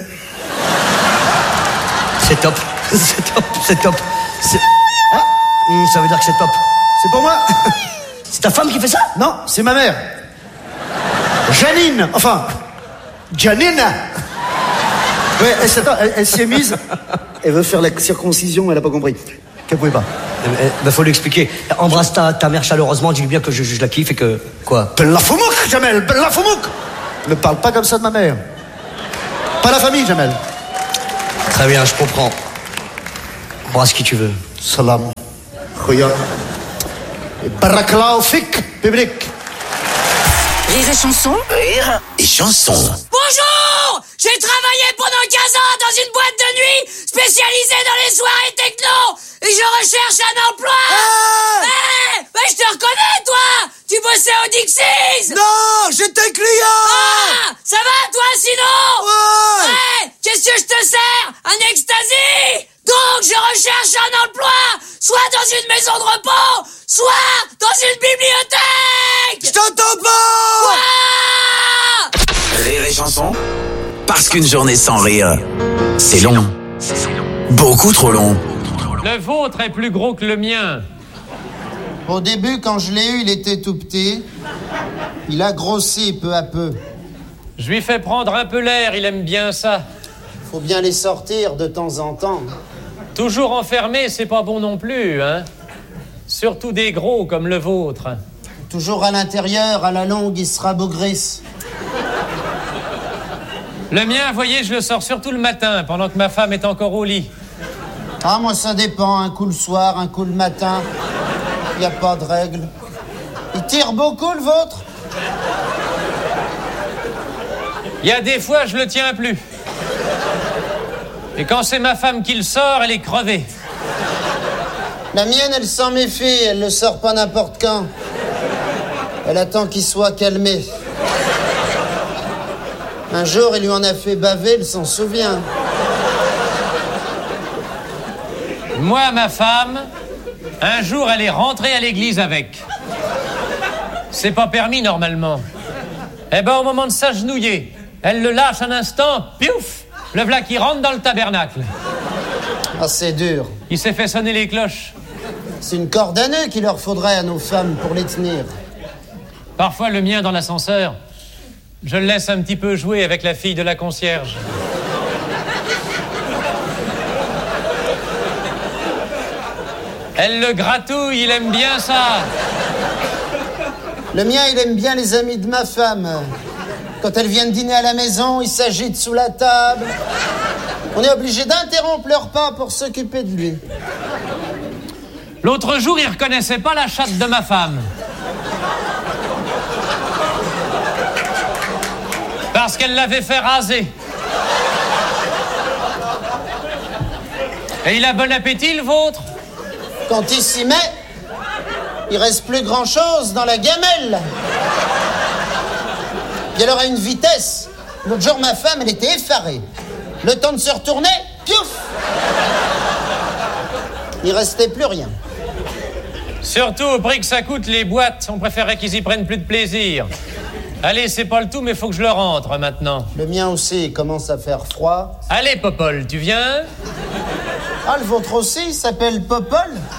M: C'est top. C'est top, c'est top. C'est... Ah, ça veut dire que c'est top.
B: C'est pour moi.
M: C'est ta femme qui fait ça?
B: Non, c'est ma mère. Janine, enfin, Janine. Ouais, elle, s'attend, elle, elle s'y est mise. Elle veut faire la circoncision, elle a pas compris. Qu'elle pouvait pas.
M: Il bah, faut lui expliquer. Embrasse ta, ta mère chaleureusement, dis-lui bien que je, je la kiffe et que... Quoi?
B: Bella Foumouk, Jamel, Bella Foumouk. Ne parle pas comme ça de ma mère. Pas la famille, Jamel.
M: Très bien, je comprends. Embrasse qui tu veux.
B: Salam. Khoya. Et Barakallahu fik, public.
H: Rire et chanson.
C: Rire et chanson.
N: Bonjour! J'ai travaillé pendant quinze ans dans une boîte de nuit spécialisée dans les soirées techno et je recherche un emploi!
O: Hey!
N: Hey! Mais je te reconnais, toi! Tu bossais au Dixies!
O: Non! J'étais client!
N: Ah! Ça va, toi, sinon?
O: Ouais!
N: Ouais! Qu'est-ce que je te sers? Un ecstasy? Donc, je recherche un emploi, soit dans une maison de repos, soit dans une bibliothèque!
O: Je t'entends pas!
N: Quoi?
C: Rire et chanson. Parce qu'une journée sans rire, c'est long. Beaucoup trop long.
P: Le vôtre est plus gros que le mien.
Q: Au début, quand je l'ai eu, il était tout petit. Il a grossi peu à peu.
P: Je lui fais prendre un peu l'air, il aime bien ça.
Q: Faut bien les sortir de temps en temps.
P: Toujours enfermé, c'est pas bon non plus, hein. Surtout des gros comme le vôtre.
Q: Toujours à l'intérieur, à la longue, il sera bougrisse.
P: Le mien, voyez, je le sors surtout le matin, pendant que ma femme est encore au lit.
Q: Ah, moi, ça dépend. Un coup le soir, un coup le matin. Il n'y a pas de règle. Il tire beaucoup, le vôtre?
P: Il y a des fois, je le tiens plus. Et quand c'est ma femme qui le sort, elle est crevée.
Q: La mienne, elle s'en méfie. Elle le sort pas n'importe quand. Elle attend qu'il soit calmé. Un jour, il lui en a fait baver, elle s'en souvient.
P: Moi, ma femme, un jour, elle est rentrée à l'église avec. C'est pas permis, normalement. Eh ben, au moment de s'agenouiller, elle le lâche un instant, piouf, le v'là qui rentre dans le tabernacle.
Q: Ah, c'est dur.
P: Il s'est fait sonner les cloches.
Q: C'est une corde à nœud qu'il leur faudrait à nos femmes pour les tenir.
P: Parfois, le mien dans l'ascenseur, je le laisse un petit peu jouer avec la fille de la concierge. Elle le gratouille, il aime bien ça.
Q: Le mien, il aime bien les amis de ma femme. Quand elles viennent dîner à la maison, il s'agite sous la table. On est obligé d'interrompre le repas pour s'occuper de lui.
P: L'autre jour, il reconnaissait pas la chatte de ma femme. Parce qu'elle l'avait fait raser. Et il a bon appétit, le vôtre?
Q: Quand il s'y met, il reste plus grand-chose dans la gamelle. Et alors à une vitesse, l'autre jour ma femme, elle était effarée. Le temps de se retourner, piouf! Il restait plus rien.
P: Surtout au prix que ça coûte les boîtes, on préférait qu'ils y prennent plus de plaisir. Allez, c'est pas le tout, mais faut que je le rentre maintenant.
Q: Le mien aussi, il commence à faire froid.
P: Allez, Popol, tu viens?
Q: Ah, le vôtre aussi, il s'appelle Popol?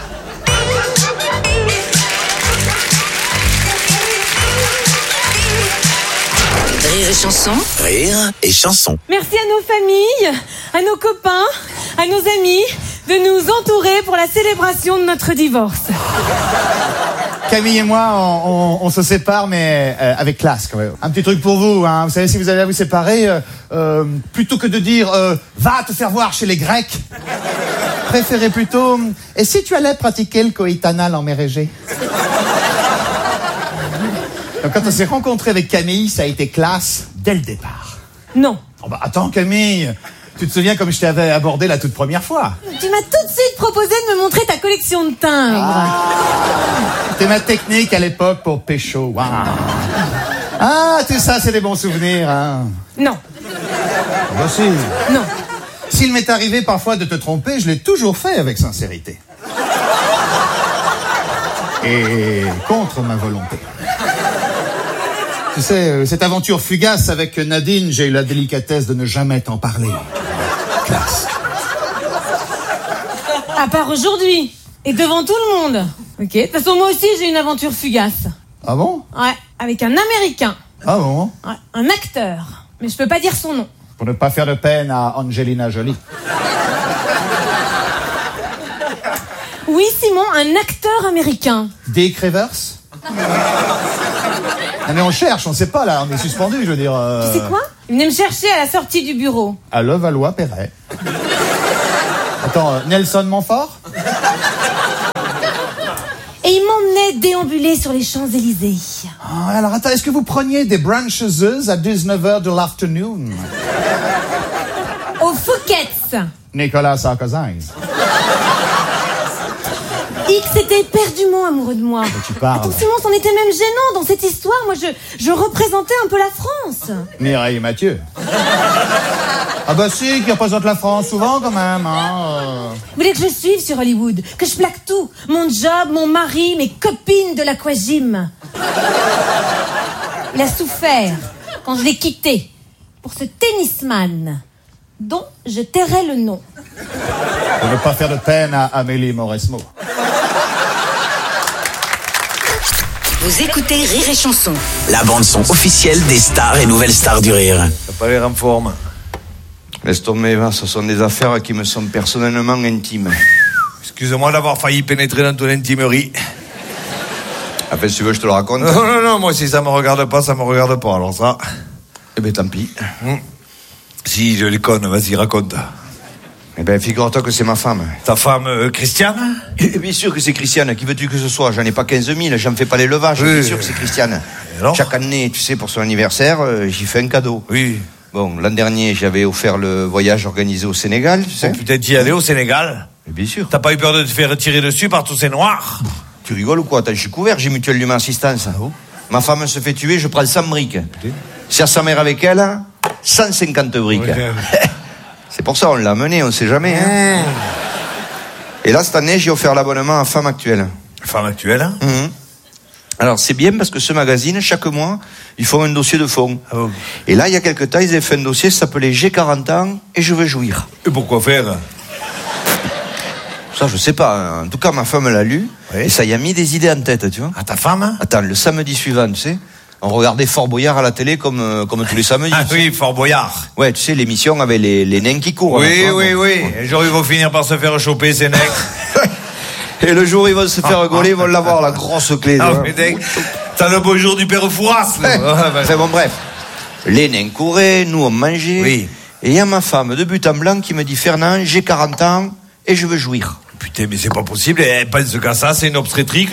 H: Rire et chanson.
C: Rire et chanson.
R: Merci à nos familles, à nos copains, à nos amis de nous entourer pour la célébration de notre divorce.
L: Camille et moi, on, on, on se sépare, mais euh, avec classe quand même. Un petit truc pour vous, hein. Vous savez, si vous allez vous séparer, euh, euh, plutôt que de dire euh, « va te faire voir chez les Grecs », préférez plutôt « et si tu allais pratiquer le coït anal en mer Égée ?» Donc, quand on s'est rencontré avec Camille, ça a été classe dès le départ.
R: Non.
L: Oh bah attends Camille, tu te souviens comme je t'avais abordé la toute première fois?
R: Tu m'as tout de suite proposé de me montrer ta collection de timbres.
L: Ah. C'était ma technique à l'époque pour pécho. Wow. Ah, tout ça, c'est des bons souvenirs, hein?
R: Non.
L: Bah si.
R: Non.
L: S'il m'est arrivé parfois de te tromper, je l'ai toujours fait avec sincérité. Et contre ma volonté. Tu sais, cette aventure fugace avec Nadine, j'ai eu la délicatesse de ne jamais t'en parler. Classe.
R: À part aujourd'hui. Et devant tout le monde. Ok. De toute façon, moi aussi, j'ai une aventure fugace.
L: Ah bon?
R: Ouais, avec un Américain.
L: Ah bon?
R: Ouais, un acteur. Mais je peux pas dire son nom.
L: Pour ne pas faire de peine à Angelina Jolie.
R: Oui, Simon, un acteur américain.
L: Dick Rivers? Non mais on cherche, on sait pas là, on est suspendu, je veux dire... Euh...
R: Tu sais quoi? Il venait me chercher à la sortie du bureau.
L: À Levallois-Perret. Attends, euh, Nelson Montfort?
R: Et il m'emmenait déambuler sur les Champs-Élysées.
L: Oh, alors attends, est-ce que vous preniez des branches à dix-neuf heures de l'afternoon?
R: Au Fouquet's.
L: Nicolas Sarkozy.
R: X était éperdument amoureux de moi.
L: Tu parles.
R: Attends, Simon, c'en était même gênant dans cette histoire. Moi, je, je représentais un peu la France.
L: Mireille Mathieu. Ah bah si, qui représente la France souvent quand même. Hein.
R: Vous voulez que je suive sur Hollywood? Que je plaque tout? Mon job, mon mari, mes copines de l'aquagym. Il a souffert quand je l'ai quitté pour ce tennisman dont je tairai le nom.
L: Pour ne pas faire de peine à Amélie Mauresmo.
H: Vous écoutez Rire et Chanson.
C: La bande-son officielle des stars et nouvelles stars du rire.
J: T'as pas l'air en forme. Laisse tomber, va, ce sont des affaires qui me sont personnellement intimes.
A: Excuse-moi d'avoir failli pénétrer dans ton intimerie.
J: Enfin, si tu veux, je te le raconte.
A: Non, non, non, moi, si ça me regarde pas, ça me regarde pas, alors ça...
J: Eh ben, tant pis.
A: Hum. Si, je les conne, vas-y, raconte.
J: Eh ben, figure-toi que c'est ma femme.
A: Ta femme, euh, Christiane?
J: Et bien sûr que c'est Christiane. Qui veux-tu que ce soit? J'en ai pas quinze mille, j'en fais pas l'élevage.
A: Oui.
J: Bien sûr que c'est Christiane. Chaque année, tu sais, pour son anniversaire, euh, j'y fais un cadeau.
A: Oui.
J: Bon, l'an dernier, j'avais offert le voyage organisé au Sénégal, tu sais.
A: Oh, putain, t'y allais au Sénégal?
J: Mais bien sûr.
A: T'as pas eu peur de te faire tirer dessus par tous ces noirs?
J: Tu rigoles ou quoi? Attends, je suis couvert, j'ai Mutuelle d'Humain Assistance.
A: Ah bon?
J: Ma femme se fait tuer, je prends cent briques. Sers sa mère avec elle, cent cinquante briques.
A: Okay.
J: C'est pour ça, on l'a amené, on sait jamais. Hein. Et là, cette année, j'ai offert l'abonnement à Femme Actuelle.
A: Femme Actuelle? Hein?
J: Mmh. Alors, c'est bien parce que ce magazine, chaque mois, ils font un dossier de fond.
A: Ah bon?
J: Et là, il y a quelques temps, ils avaient fait un dossier qui s'appelait J'ai quarante ans et je veux jouir.
A: Et pourquoi faire?
J: Ça, je sais pas. En tout cas, ma femme l'a lu. Oui. Et ça y a mis des idées en tête, tu vois.
A: À ta femme?
J: Attends, le samedi suivant, tu sais, on regardait Fort Boyard à la télé comme, euh, comme tous les samedis.
A: Ah oui, Fort Boyard.
J: Ouais, tu sais, l'émission avec les, les nains qui courent.
A: Oui,
J: là,
A: oui,
J: bon.
A: oui. Et genre, ils vont finir par se faire choper, ces nains.
J: Et le jour où ils vont se faire gauler, ils vont l'avoir, la grosse clé.
A: Ah, mais t'es- t'as le beau jour du père Fouras, là.
J: Enfin bon, bref. Les nains couraient, nous on mangeait.
A: Oui.
J: Et il y a ma femme de but en blanc qui me dit, Fernand, j'ai quarante ans et je veux jouir.
A: Putain, mais c'est pas possible. Elle pense qu'à ça, c'est une obstétrique.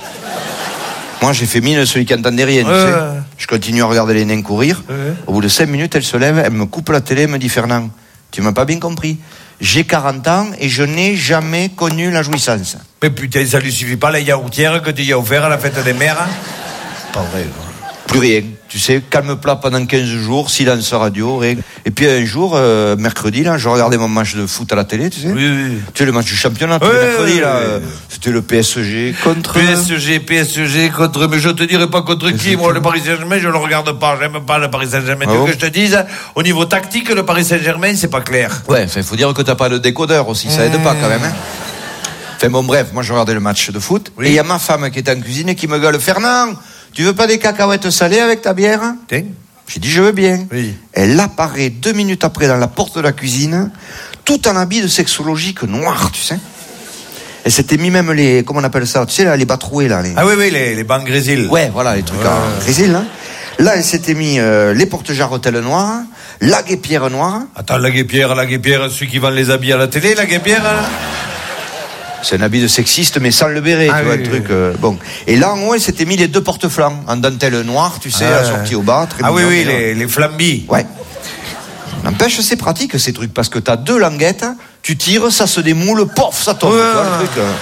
J: Moi, j'ai fait mine celui qui entendait rien, tu
A: Ouais.
J: sais. Je continue à regarder les nains courir.
A: Ouais.
J: Au bout de cinq minutes, elle se lève, elle me coupe la télé, elle me dit, Fernand, tu m'as pas bien compris. J'ai quarante ans et je n'ai jamais connu la jouissance.
A: Mais putain, ça lui suffit pas la yaourtière que tu y as offert à la fête des mères? Hein? Pas vrai, quoi.
J: Plus rien. Tu sais, calme plat pendant quinze jours, silence radio, rien. Et puis un jour, euh, mercredi, là, je regardais mon match de foot à la télé, tu sais.
A: Oui, oui.
J: Tu sais, le match du championnat, tous
A: Oui,
J: les mercredis,
A: oui,
J: là.
A: oui.
J: euh, C'était le P S G contre...
A: P S G, P S G contre, mais je te dirai pas contre qui. Moi, le Paris Saint-Germain, je le regarde pas. J'aime pas le Paris Saint-Germain.
J: Ah
A: tu veux
J: bon?
A: que je te dise, au niveau tactique, le Paris Saint-Germain, c'est pas clair.
J: Ouais, enfin, faut dire que t'as pas le décodeur aussi, ça aide pas quand même, hein. Enfin bon, bref, moi je regardais le match de foot,
A: Oui.
J: et il y a ma femme qui est en cuisine et qui me gueule, Fernand, tu veux pas des cacahuètes salées avec ta bière?
A: Tiens.
J: J'ai dit, je veux bien.
A: Oui.
J: Elle apparaît deux minutes après dans la porte de la cuisine, tout en habit de sexologique noir, tu sais. Elle s'était mis même les, comment on appelle ça, tu sais, là, les bas troués, là. Les...
A: Ah oui, oui, les, les bancs grésil.
J: Ouais, voilà, les trucs
A: Ouais.
J: en grésil, là. Là, elle s'était mis euh, les porte-jarretelles noires, la guépière noire.
A: Attends, la guépière, la guépière, celui qui vend les habits à la télé, la guépière, hein?
J: C'est un habit de sexiste, mais sans le béret,
A: Ah
J: tu vois,
A: oui,
J: le
A: oui,
J: truc. Euh, bon. Et là, en haut, elle s'était mis les deux porte-flancs, en dentelle noire, tu sais,
A: Ah,
J: assortis au bas. Très
A: Ah oui,
J: mignon,
A: oui,
J: mais,
A: les, les flambis.
J: Ouais. N'empêche, c'est pratique, ces trucs, parce que t'as deux languettes, tu tires, ça se démoule, pof, ça tombe,
A: Ouais.
J: tu vois, le truc. euh.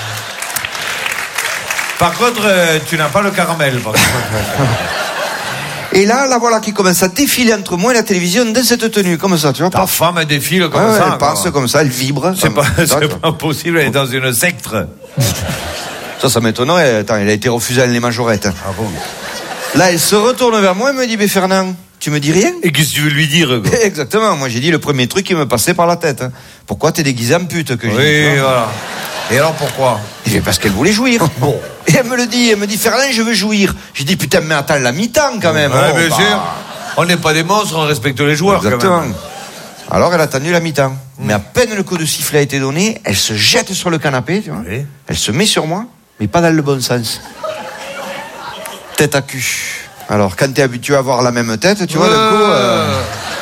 A: Par contre, euh, tu n'as pas le caramel, par contre.
J: Et là, la voilà qui commence à défiler entre moi et la télévision dans cette tenue, comme ça, tu vois.
A: Ta
J: paf.
A: femme, elle défile comme
J: Ouais, ouais,
A: ça.
J: elle passe
A: quoi.
J: comme ça, elle vibre.
A: C'est pas,
J: Ça,
A: c'est
J: ça,
A: pas possible, elle est dans une secte.
J: ça, ça m'étonnerait. Attends, elle a été refusée à les majorettes.
A: Ah bon?
J: Là, elle se retourne vers moi et me dit, mais Fernand, tu me dis rien?
A: Et qu'est-ce que tu veux lui dire, quoi?
J: Exactement, moi j'ai dit le premier truc qui me passait par la tête. hein. Pourquoi t'es déguisé en pute que j'ai dit,
A: Oui,
J: tu vois.
A: voilà. Et alors pourquoi?
I: Et parce qu'elle voulait jouir.
A: Bon.
I: Et elle me le dit, elle me dit, Fernand, je veux jouir. J'ai dit, putain, mais attends, la mi-temps quand même.
A: Ouais,
I: oh,
A: bien
I: bah...
A: sûr. On n'est pas des monstres, on respecte les joueurs.
I: Exactement.
A: Quand même.
I: Alors elle a attendu la mi-temps. Mmh. Mais à peine le coup de sifflet a été donné, elle se jette sur le canapé, tu vois. Oui. Elle se met sur moi, mais pas dans le bon sens. Tête à cul. Alors quand t'es habitué à avoir la même tête, tu vois, ouais. D'un coup... Euh...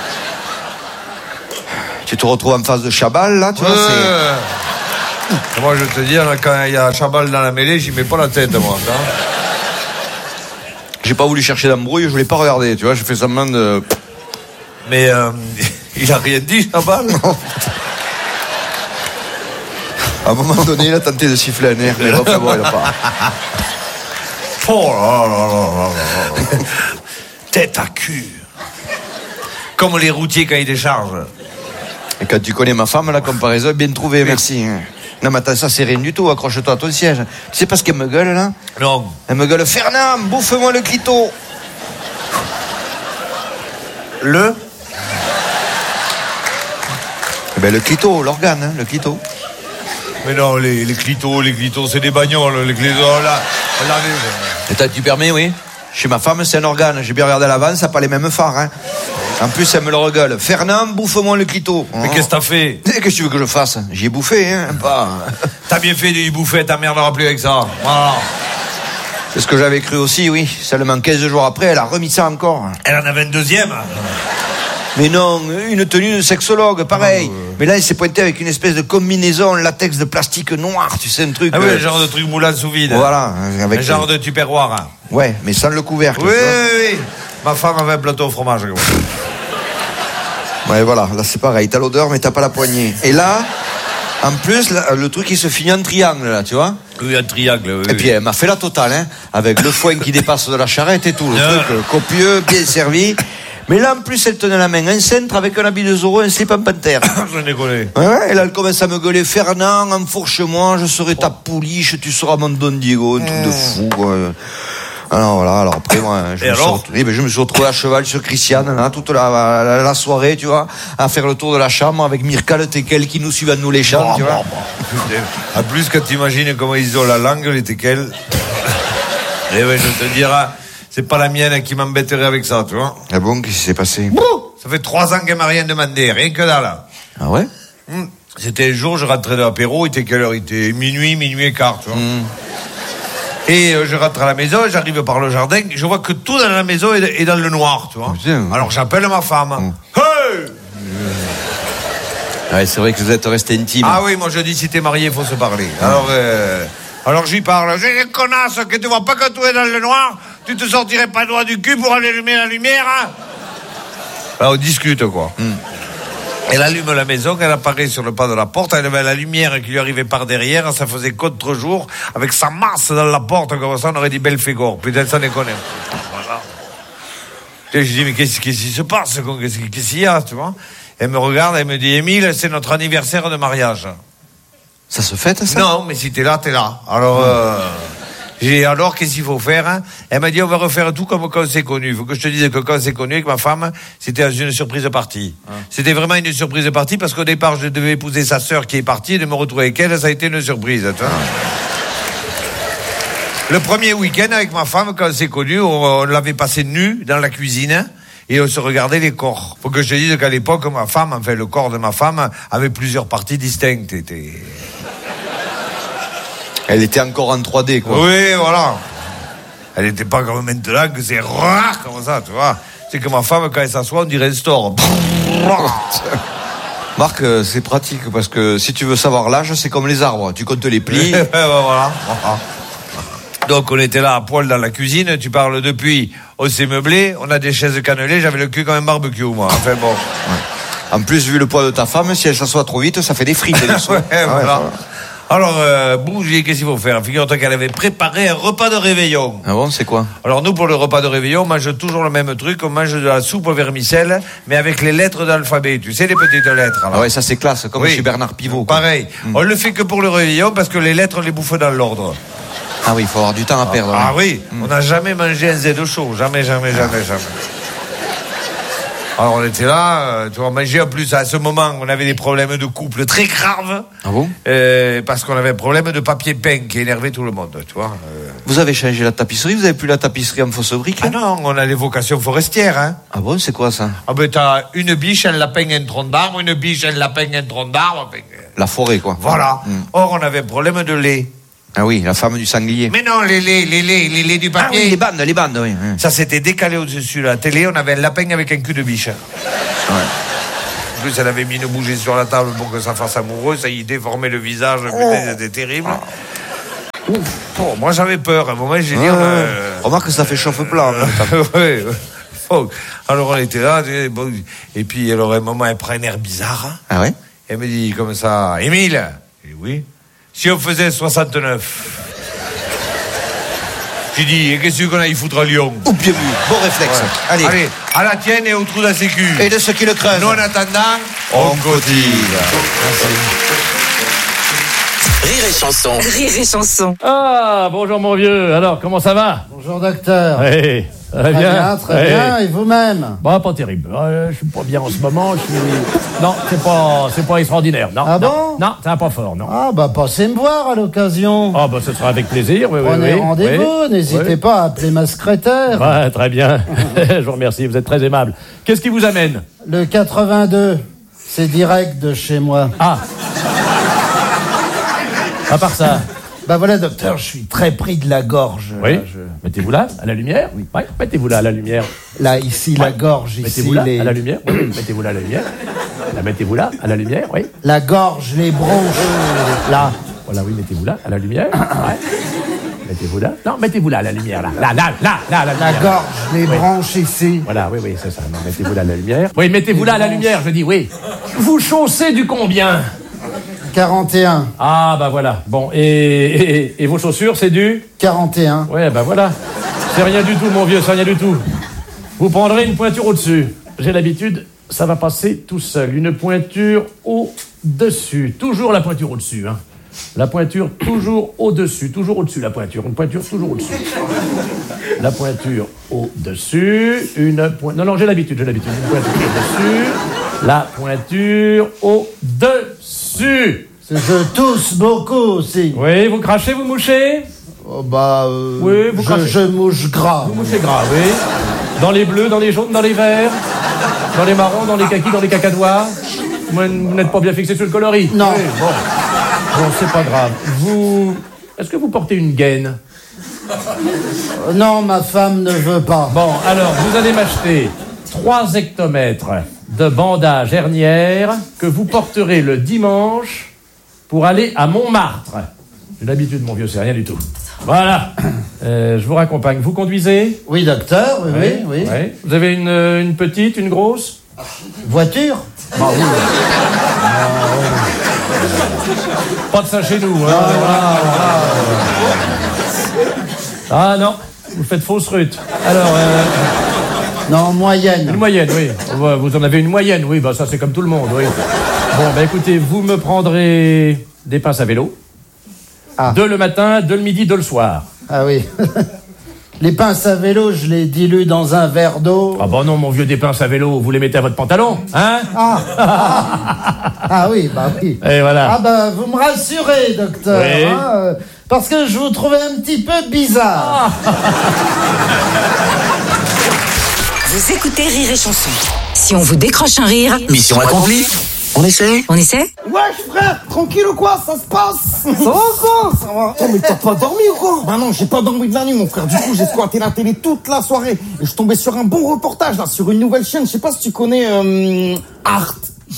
I: Tu te retrouves en face de Chabal, là, tu ouais. vois, c'est...
A: Moi, je te dis, quand il y a Chabal dans la mêlée, j'y mets pas la tête, moi. Hein.
I: J'ai pas voulu chercher d'embrouille, je voulais pas regarder, tu vois, j'ai fait semblant de...
A: Mais euh, il a rien dit, Chabal.
I: À un moment donné, il a tenté de siffler un air, mais enfin bon, il a pas...
A: Oh là là là là là. Tête à cul. Comme les routiers quand ils déchargent.
I: Et quand tu connais ma femme, la comparaison est bien trouvée, merci. Non mais attends, ça c'est rien du tout, accroche-toi à ton siège. Tu sais pas ce qu'elle me gueule là?
A: Non.
I: Elle me gueule, Fernand, bouffe-moi le clito.
A: Le
I: Eh ben le clito, l'organe, hein, le clito.
A: Mais non, les, les clitos, les clitos, c'est des bagnoles, les clitos, là, là,
I: les... Attends, tu permets, oui? Chez ma femme, c'est un organe. J'ai bien regardé à l'avance, ça n'a pas les mêmes phares, hein. En plus, elle me le regueule. Fernand, bouffe-moi le clito.
A: Mais oh. Qu'est-ce que t'as fait?
I: Qu'est-ce que tu veux que je fasse? J'y ai bouffé, hein, pas...
A: T'as bien fait d'y bouffer, ta mère n'aura plus avec ça. Voilà.
I: C'est ce que j'avais cru aussi, oui. Seulement quinze jours après, elle a remis ça encore.
A: Elle en avait une deuxième.
I: Mais non, une tenue de sexologue, pareil. Oh, euh... Mais là, il s'est pointé avec une espèce de combinaison latex de plastique noir, tu sais, un truc...
A: Ah oui,
I: euh...
A: un genre de truc moulant sous vide.
I: Voilà. Avec
A: un genre de tupperware.
I: Ouais, mais sans le couvercle.
A: Oui, oui, oui. Ma femme avait un plateau au fromage.
I: Ouais, voilà, là c'est pareil, t'as l'odeur, mais t'as pas la poignée. Et là, en plus, là, le truc, il se finit en triangle, là, tu vois?
A: Oui, un triangle, oui.
I: Et puis, elle m'a fait la totale, hein, avec le foin qui dépasse de la charrette et tout, le truc euh, copieux, bien servi. Mais là, en plus, elle tenait la main un cintre avec un habit de Zorro et un slip en panthère.
A: Je l'ai collé.
I: Ouais, ouais, et là, elle commence à me gueuler. Fernand, enfourche-moi, je serai ta pouliche, tu seras mon Don Diego, un truc mmh. de fou, quoi. Alors voilà, alors après, moi, je,
A: et
I: me,
A: alors
I: suis retrouvé, ben, je me suis retrouvé à cheval sur Christiane, là, toute la, la, la soirée, tu vois, à faire le tour de la chambre avec Mirka, le teckel qui nous suivent à nous les chants,
A: bon,
I: tu
A: bon,
I: vois.
A: Bon. En plus, quand tu imagines comment ils ont la langue, les teckels, et ouais, je te dirai, c'est pas la mienne qui m'embêterait avec ça, tu vois.
I: Ah bon, qu'est-ce qui s'est passé?
A: Ça fait trois ans qu'elle m'a rien demandé, rien que là, là.
I: Ah ouais?
A: Mmh. C'était un jour, je rentrais de l'apéro, il était quelle heure? Il était minuit, minuit et quart, tu vois. Mmh. Et euh, je rentre à la maison, j'arrive par le jardin, je vois que tout dans la maison est, est dans le noir, tu vois. Putain. Alors j'appelle ma femme. Mmh. Hey!
I: Ouais, c'est vrai que vous êtes resté intime.
A: Ah oui, moi je dis si t'es marié, il faut se parler. Mmh. Alors, euh, alors je lui parle. Je dis, connasse, que tu vois pas que tout est dans le noir, tu te sortirais pas le doigt du cul pour allumer la lumière, hein? Alors on discute, quoi. Mmh. Elle allume la maison, elle apparaît sur le pas de la porte, elle avait la lumière qui lui arrivait par derrière, ça faisait contre-jour, avec sa masse dans la porte, comme ça on aurait dit Belphégor. Putain, ça déconne. Voilà. Et je dis, mais qu'est-ce, qu'est-ce qui se passe? Qu'est-ce, qu'est-ce qu'il y a, tu vois? Elle me regarde, elle me dit, Émile, c'est notre anniversaire de mariage.
I: Ça se fête, ça?
A: Non, mais si t'es là, t'es là. Alors, mmh. euh... J'ai alors, qu'est-ce qu'il faut faire, hein? Elle m'a dit, on va refaire tout comme quand on s'est connu. Il faut que je te dise que quand on s'est connu avec ma femme, c'était une surprise partie. Ah. C'était vraiment une surprise partie parce qu'au départ, je devais épouser sa sœur qui est partie et de me retrouver avec elle, ça a été une surprise. Ah. Le premier week-end avec ma femme, quand on s'est connu, on, on l'avait passé nu dans la cuisine et on se regardait les corps. Faut que je te dise qu'à l'époque, ma femme, enfin, le corps de ma femme avait plusieurs parties distinctes. Était...
I: Elle était encore en trois D, quoi.
A: Oui, voilà. Elle n'était pas comme maintenant que c'est rare comme ça, tu vois. C'est que ma femme, quand elle s'assoit, on dirait un store.
I: Marc, c'est pratique parce que si tu veux savoir l'âge, c'est comme les arbres. Tu comptes les plis.
A: Voilà. Donc on était là à poil dans la cuisine. Tu parles depuis. On s'est meublé. On a des chaises cannelées. J'avais le cul comme un barbecue, moi. Enfin bon.
I: Ouais. En plus, vu le poids de ta femme, si elle s'assoit trop vite, ça fait des frites.
A: ouais, voilà. Ouais, voilà. Alors, euh, bougie, qu'est-ce qu'il faut faire? Figure-toi qu'elle avait préparé un repas de réveillon.
I: Ah bon, c'est quoi?
A: Alors nous, pour le repas de réveillon, on mange toujours le même truc. On mange de la soupe au vermicelle, mais avec les lettres d'alphabet. Tu sais, les petites lettres. Alors.
I: Ah ouais, ça c'est classe, comme oui. Chez Bernard Pivot. Quoi.
A: Pareil. Mmh. On le fait que pour le réveillon, parce que les lettres, on les bouffe dans l'ordre.
I: Ah oui, il faut avoir du temps à perdre.
A: Ah,
I: hein.
A: ah oui, mmh. On n'a jamais mangé un Z chaud. Jamais, jamais, jamais, jamais. Alors on était là, euh, tu vois, manger en plus à ce moment, on avait des problèmes de couple très graves.
I: Ah bon
A: euh, Parce qu'on avait un problème de papier peint qui énervait tout le monde, tu vois. Euh...
I: Vous avez changé la tapisserie, vous avez plus la tapisserie en fausse brique?
A: Ah non, on a les vocations forestières, hein.
I: Ah bon, c'est quoi ça?
A: Ah ben t'as une biche, un lapin, un tronc d'arbre, une biche, un lapin, un tronc d'arbre. Ben...
I: La forêt, quoi.
A: Voilà.
I: Mmh.
A: Or, on avait un problème de lait.
I: Ah oui, la femme du sanglier.
A: Mais non, les laits, les laits, les laits du papier.
I: Ah oui, les bandes, les bandes, oui.
A: Ça s'était décalé au-dessus de la télé, on avait un lapin avec un cul de biche. Ouais. En plus, elle avait mis une bougie sur la table pour que ça fasse amoureux, ça y déformait le visage,
I: oh.
A: Putain, c'était terrible. Ouf. Oh, moi, j'avais peur, à un moment, j'ai dit...
I: Ah,
A: euh...
I: Remarque que ça fait chauffe-plat.
A: Oui, oh. Alors, on était là, et puis, alors, à un moment, elle prend un air bizarre.
I: Ah ouais?
A: Elle me dit comme ça, Émile. Je dis oui. Si on faisait soixante-neuf. J'ai dit, et qu'est-ce qu'on a y foutre à Lyon?
I: Oh, bien vu, bon réflexe. Ouais. Allez.
A: Allez, à la tienne et au trou de la sécu.
I: Et de ceux qui le creusent.
A: Nous, en attendant, on, on cotise. Merci.
C: Rire et chanson.
H: Rire et chanson.
S: Ah, bonjour mon vieux. Alors, comment ça va?
Q: Bonjour docteur.
S: Oui, ça va
Q: très
S: bien.
Q: bien, très
S: oui.
Q: bien. Et vous-même?
S: Bah, pas terrible. Euh, je suis pas bien en ce moment. Je suis... Non, c'est pas, c'est pas extraordinaire. Non.
Q: Ah
S: non,
Q: bon?
S: Non, c'est pas fort, non.
Q: Ah bah passez me voir à l'occasion.
S: Ah bah ce sera avec plaisir. Oui,
Q: Prenez
S: oui,
Q: rendez-vous.
S: oui,
Q: N'hésitez
S: oui.
Q: pas à appeler ma secrétaire.
S: Ouais, très bien. Je vous remercie. Vous êtes très aimable. Qu'est-ce qui vous amène?
Q: Le quatre-vingt-deux. C'est direct de chez moi.
S: Ah. À part ça.
Q: Bah voilà, docteur, je suis très pris de la gorge.
S: Oui.
Q: Là, je...
S: Mettez-vous là, à la lumière. Oui. Ouais. Mettez-vous là, à la lumière.
Q: Là, ici,
S: ouais.
Q: la gorge, ici,
S: mettez-vous là,
Q: les...
S: à la lumière. Oui, oui. Mettez-vous là, à la lumière. Là, mettez-vous là, à la lumière, oui.
Q: La gorge, les bronches, là.
S: Voilà, oui, mettez-vous là, à la lumière. Ouais. Mettez-vous là. Non, mettez-vous là, à la lumière, là. Là, là, là, là, à la lumière.
Q: La gorge, les
S: oui.
Q: bronches ici.
S: Voilà, oui, oui, c'est ça. Non, mettez-vous là, à la lumière. Oui, mettez-vous là, à la lumière, je dis, oui. Vous chaussez du combien?
Q: quarante et un.
S: Ah, bah voilà. Bon, et, et, et vos chaussures, c'est du
Q: quarante et un.
S: Ouais, bah voilà. C'est rien du tout, mon vieux, c'est rien du tout. Vous prendrez une pointure au-dessus. J'ai l'habitude, ça va passer tout seul. Une pointure au-dessus. Toujours la pointure au-dessus, hein. La pointure toujours au-dessus. Toujours au-dessus, la pointure. Une pointure toujours au-dessus. La pointure au-dessus. Une pointure... Non, non, j'ai l'habitude, j'ai l'habitude. Une pointure au-dessus. La pointure au-dessus.
Q: Je tousse beaucoup aussi.
S: Oui, vous crachez, vous mouchez?
Q: Oh bah... Euh,
S: oui, vous crachez.
Q: Je, je mouche gras.
S: Vous mouchez gras, oui. Dans les bleus, dans les jaunes, dans les verts, dans les marrons, dans les kakis, dans les cacadois. Vous n'êtes pas bien fixé sur le coloris?
Q: Non.
S: Oui, bon. Bon, c'est pas grave. Vous... Est-ce que vous portez une gaine?
Q: euh, Non, ma femme ne veut pas.
S: Bon, alors, vous allez m'acheter trois hectomètres de bandage hernière que vous porterez le dimanche pour aller à Montmartre. J'ai l'habitude, mon vieux, c'est rien du tout. Voilà. Euh, je vous raccompagne. Vous conduisez?
Q: Oui, docteur, oui, oui. oui.
S: oui. Vous avez une, une petite, une grosse?
Q: Voiture?
S: Bah oui. Ah, oui. Pas de ça chez nous. Hein.
Q: Ah, voilà,
S: voilà. Ah non, vous faites fausse rute. Alors... Euh...
Q: Non, moyenne.
S: Une moyenne, oui. Vous en avez une moyenne, oui. Bah ça, c'est comme tout le monde, oui. Bon, bah écoutez, vous me prendrez des pinces à vélo.
Q: Ah.
S: Deux le matin, deux le midi, deux le soir.
Q: Ah oui. Les pinces à vélo, je les dilue dans un verre d'eau.
S: Ah bah non, mon vieux, des pinces à vélo, vous les mettez à votre pantalon, hein?
Q: Ah, ah, ah oui, bah oui.
S: Et voilà.
Q: Ah bah, vous me rassurez, docteur.
S: Oui.
Q: Hein, euh, parce que je vous trouvais un petit peu bizarre.
S: Ah.
H: Vous écoutez Rire et Chanson. Si on vous décroche un rire...
C: Mission accomplie. On essaie?
H: On essaie?
O: Wesh frère, tranquille ou quoi? Ça se passe? Ça va quoi? Ça va. Oh mais t'as pas dormi ou quoi? Bah non, j'ai pas dormi de la nuit mon frère. Du coup j'ai squatté la télé toute la soirée. Et je suis tombé sur un bon reportage là, sur une nouvelle chaîne. Je sais pas si tu connais euh, Arte.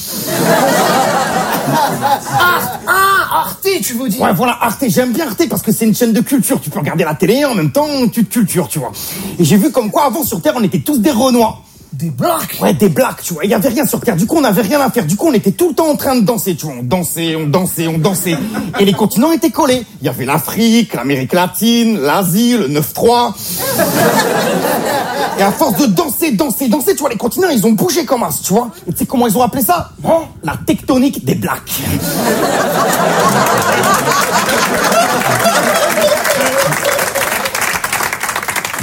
O: Arte, ah, Arte, tu veux dire? Ouais, voilà, Arte, j'aime bien Arte parce que c'est une chaîne de culture. Tu peux regarder la télé et en même temps, tu te cultures, tu vois. Et j'ai vu comme quoi avant sur Terre, on était tous des Renois. Des blacks? Ouais, des blacks, tu vois. Il y avait rien sur Terre. Du coup, on avait rien à faire. Du coup, on était tout le temps en train de danser, tu vois. On dansait, on dansait, on dansait. Et les continents étaient collés. Il y avait l'Afrique, l'Amérique latine, l'Asie, le neuf trois. Et à force de danser, danser, danser, tu vois, les continents, ils ont bougé comme as, tu vois. Et tu sais comment ils ont appelé ça? Hein? La tectonique des blacks.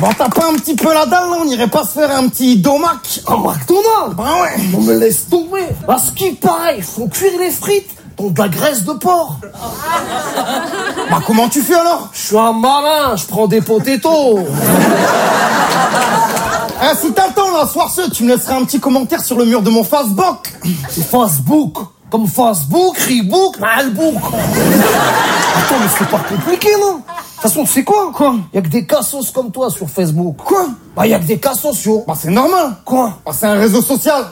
O: Bon, t'as pas un petit peu la dalle, là? On irait pas se faire un petit domac?
T: Un McDonald's?
O: Bah ouais.
T: On me laisse tomber. À ce qui paraît, ils font cuire les frites dans de la graisse de porc.
O: Bah comment tu fais alors?
T: Je suis un malin, je prends des potatoes.
O: Eh, si t'as le temps, là, soir ce, tu me laisseras un petit commentaire sur le mur de mon Facebook.
T: C'est Facebook. Comme Facebook, Reebok, Malbook. Attends, mais c'est pas compliqué, non? De toute façon, tu sais quoi?
O: Quoi?
T: Y'a que des cassos comme toi sur Facebook.
O: Quoi?
T: Bah, y'a que des cas sociaux.
O: Bah, c'est normal.
T: Quoi?
O: Bah, c'est un réseau social.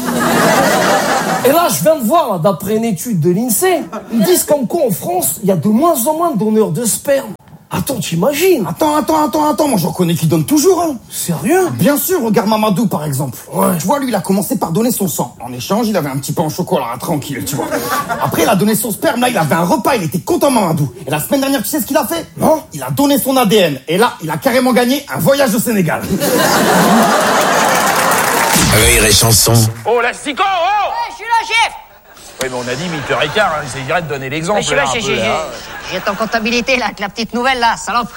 T: Et là, je viens de voir, là, d'après une étude de l'INSEE, ils disent comme quoi en France, il y a de moins en moins de donneurs de sperme. Attends, t'imagines?
O: Attends, attends, attends, attends, moi j'en connais qui donnent toujours, hein.
T: Sérieux?
O: Bien sûr, regarde Mamadou par exemple.
T: Ouais.
O: Tu vois, lui, il a commencé par donner son sang. En échange, il avait un petit pain au chocolat, hein, tranquille, tu vois. Après, il a donné son sperme, là, il avait un repas, il était content, Mamadou. Et la semaine dernière, tu sais ce qu'il a fait?
T: Non?
O: Il a donné son A D N. Et là, il a carrément gagné un voyage au Sénégal.
C: Rire et chanson.
E: Oh, l'astico, oh!
D: Je suis là, chef.
E: Oui, mais on a dit huit heures quinze, hein, il s'agirait de donner l'exemple.
D: Je suis là,
E: là, un
D: j'ai,
E: peu,
D: j'ai,
E: là.
D: j'ai ton comptabilité, là, avec la petite nouvelle, là, salope.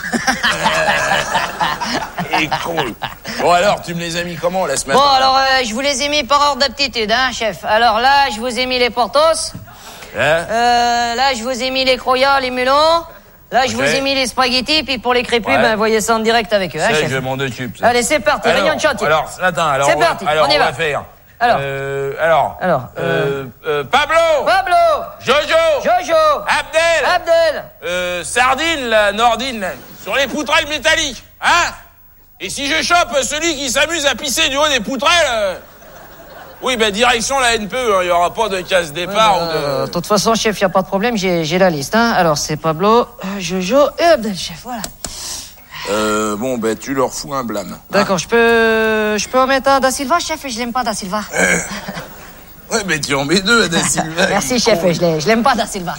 E: Et con. Bon, alors, tu me les as mis comment, là, ce matin?
D: Bon, alors, euh, je vous les ai mis par ordre d'aptitude, hein, chef. Alors là, je vous ai mis les portos.
E: Hein?
D: Euh, là, je vous ai mis les croyats, les melons. Là, je
E: Ok.
D: vous ai mis les spaghettis, puis pour les crépus,
E: Ouais.
D: ben, voyez ça en direct avec eux, hein,
E: Ça,
D: chef.
E: je m'en occupe. Ça.
D: Allez, c'est parti,
E: Alors,
D: réunion de chantier.
E: Alors, attends, alors,
D: C'est
E: on va-
D: parti,
E: alors,
D: on y
E: on
D: va.
E: va faire.
D: Alors.
E: Euh, alors.
D: Alors,
E: Euh, euh, Pablo!
D: Pablo!
E: Jojo!
D: Jojo!
E: Abdel!
D: Abdel!
E: Euh, Sardine, la Nordine, là, sur les poutrelles métalliques, hein? Et si je chope celui qui s'amuse à pisser du haut des poutrelles, euh, oui, ben, direction la N P E, il hein, y aura pas de casse-départ
D: Ouais,
E: ou de...
D: euh, de toute façon, chef, il n'y a pas de problème, j'ai, j'ai la liste, hein. Alors, c'est Pablo, euh, Jojo et Abdel, chef, voilà.
E: Euh, bon, ben, tu leur fous un blâme.
D: D'accord, je peux, je peux en mettre un Da Silva, chef, je l'aime pas, Da Silva.
E: Ouais, mais tu en mets deux, Da Silva.
D: Merci, chef, je, l'ai- je l'aime pas, Da Silva.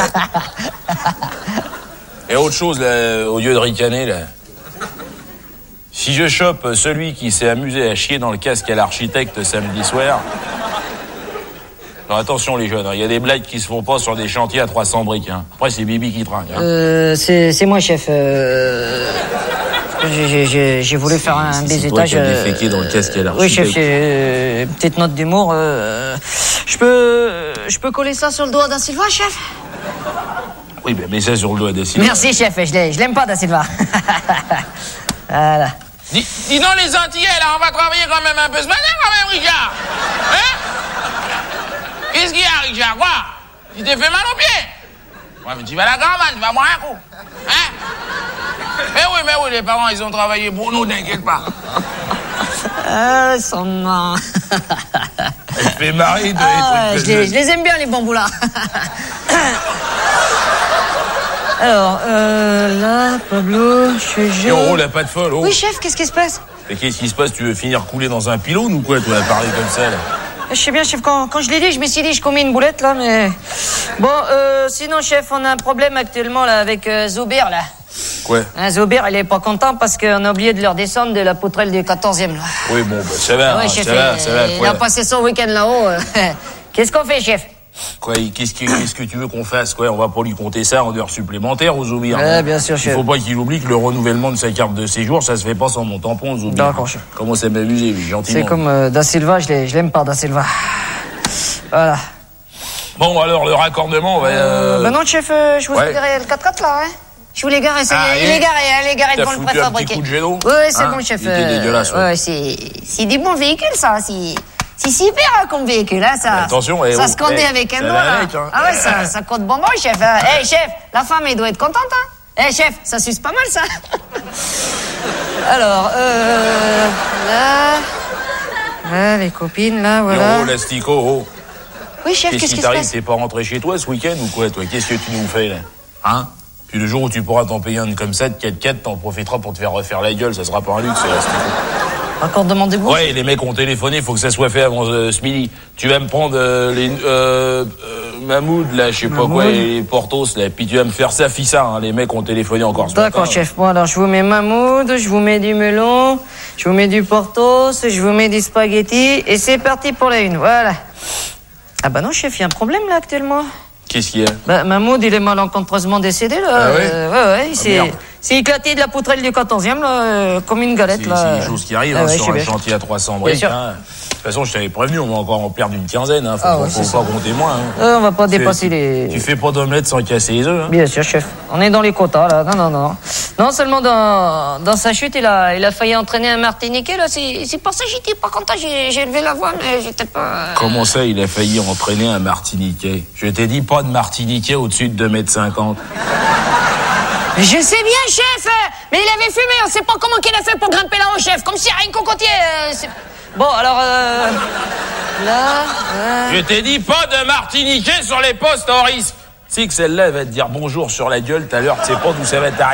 E: Et autre chose, là, au lieu de ricaner, là. Si je chope celui qui s'est amusé à chier dans le casque à l'architecte samedi soir... Alors attention les jeunes, il y a des blagues qui se font pas sur des chantiers à trois cents briques. Hein. Après c'est Bibi qui trinque. Hein.
D: Euh, c'est, c'est moi, chef. Euh... J'ai, j'ai, j'ai, j'ai voulu faire un baisetage.
E: C'est toi qui as déféqué dans le casque à l'architecte.
D: Oui, chef, c'est euh, une petite note d'humour. Euh... Je peux, je peux coller ça sur le doigt Da Silva, chef?
E: Oui, ben mets ça sur le doigt Da Silva.
D: Merci, chef, je, l'ai, je l'aime pas, Da Silva. Voilà.
E: Dis, dis donc les Antillais, là, on va travailler quand même un peu ce matin, quand même, Richard. Hein? Qu'est-ce qu'il y a, Richard? Quoi? Tu t'es fait mal aux pieds? Ouais, mais tu vas à la caravane, tu vas boire un coup. Hein? Mais oui, mais oui, les parents, ils ont travaillé pour nous, t'inquiète pas.
D: Ah, ils sont marrants.
E: Elle fait marrer de
D: Ah,
E: les
D: je,
E: trucs
D: les,
E: de
D: je les aime bien, les bambous, là. Alors, euh, là, Pablo, Jojo...
E: Et on roule la patte folle, oh.
D: Oui, chef, qu'est-ce qui se passe?
E: Et qu'est-ce qui se passe? Tu veux finir coulé dans un pylône ou quoi, toi, à parler comme ça, là?
D: Je sais bien, chef, quand, quand je l'ai dit, je me suis dit, je commets une boulette, là, mais... Bon, euh, sinon, chef, on a un problème actuellement, là, avec euh, Zoubir, là.
E: Quoi?
D: Hein, Zoubir, il est pas content parce qu'on a oublié de leur descendre de la poutrelle du quatorzième, là.
E: Oui, bon, bah, ça va,
D: Ouais,
E: hein,
D: chef,
E: ça va,
D: il,
E: ça va,
D: il
E: quoi.
D: a passé son week-end là-haut. euh. Qu'est-ce qu'on fait, chef?
E: Quoi, qu'est-ce que, qu'est-ce que tu veux qu'on fasse, quoi? On va pas lui compter ça en heures supplémentaires aux Zoubir.
D: Ouais,
E: hein.
D: bien sûr,
E: Il
D: chef.
E: faut pas qu'il oublie que le renouvellement de sa carte de séjour, ça se fait pas sans mon tampon, Zoubir.
D: D'accord, chef.
E: Comment ça m'amuser, lui, gentiment.
D: C'est comme euh, Da Silva, je l'ai- je l'aime pas, Da Silva. Voilà.
E: Bon, alors, le raccordement, on va... Euh...
D: Bah non, chef, euh, je vous
E: Ouais.
D: ai garé le quatre-quatre, là, hein. Je vous l'ai garé, ça y
E: Ah,
D: est, il
E: et
D: est garé, hein, il est garé
E: T'as
D: devant le
E: foutu un petit
D: préfabriqué.
E: coup de jet d'eau?
D: Oui, c'est
E: Hein?
D: bon, chef.
E: Il était dégueulasse, ouais.
D: ouais, c'est, c'est du bon véhicule, ça. C'est, c'est super hein, comme véhicule, hein, ça.
E: Mais attention, eh,
D: ça
E: oh,
D: se conduit
E: eh,
D: avec un
E: ça
D: doigt,
E: va
D: là.
E: avec, hein.
D: Ah ouais, ça, ça compte bonbon, chef. Hein. Eh, chef, la femme, elle doit être contente, hein. Eh, chef, ça suce pas mal, ça. Alors, euh, là, là, les copines, là, voilà.
E: Oh, l'astico, oh.
D: Oui, chef, qu'est-ce
E: qui
D: qui se
E: t'arrive?
D: passe?
E: T'es pas rentré chez toi ce week-end ou quoi, toi? Qu'est-ce que tu nous fais, là? Hein? Puis le jour où tu pourras t'en payer un comme ça, de quatre quatre, t'en profiteras pour te faire refaire la gueule, ça sera pas un luxe, l'astico.
D: Encore demandez-vous?
E: Ouais, les mecs ont téléphoné, faut que ça soit fait avant euh, ce midi. Tu vas me prendre euh, les euh, euh, Mahmoud, là, je sais pas quoi, et les Portos, là, puis tu vas me faire ça, fissa, hein. Les mecs ont téléphoné encore ce
D: D'accord,
E: matin.
D: chef. Bon, alors, je vous mets Mahmoud, je vous mets du melon, je vous mets du Portos, je vous mets du spaghetti, et c'est parti pour la une, voilà. Ah bah non, chef, il y a un problème, là, actuellement.
E: Qu'est-ce qu'il y a?
D: Bah, Mahmoud, il est malencontreusement décédé, là.
E: Ah ouais?
D: Euh, ouais, ouais, il
E: Ah,
D: s'est,
E: merde.
D: C'est éclaté de la poutrelle du quatorzième, là, euh, comme une galette,
E: C'est
D: là.
E: c'est des choses qui arrivent
D: Ah
E: hein,
D: ouais, je
E: sur
D: sais
E: un
D: bien.
E: chantier à trois cents
D: Bien
E: briques.
D: sûr.
E: Hein. De toute façon, je t'avais prévenu, on va encore en perdre une quinzaine. Hein. Faut,
D: Ah
E: faut-
D: ouais,
E: faut
D: c'est
E: pas
D: ça.
E: compter moins. Hein.
D: Euh, on va pas
E: Tu-
D: dépasser
E: tu-
D: les...
E: Tu fais pas d'omelette sans casser les œufs. Hein.
D: Bien sûr, chef. On est dans les quotas, là. Non, non, non. Non seulement dans, dans sa chute, il a, il a failli entraîner un Martiniquais, là. C'est c'est pour ça que j'étais pas content. J'ai j'ai levé la voix, mais j'étais pas... euh,
E: Comment ça, il a failli entraîner un Martiniquais? Je t'ai dit pas de Martiniquais au-dessus de deux mètres cinquante.
D: Je sais bien, chef, euh, mais il avait fumé, on sait pas comment qu'il a fait pour grimper là-haut, chef, comme si rien cocotier. Euh, c'est- bon, alors, euh, là, euh...
E: Je t'ai dit pas de Martiniquais sur les postes, Horace. Tu sais que celle-là, elle va te dire bonjour sur la gueule tout à l'heure, tu sais pas d'où ça va t'arriver.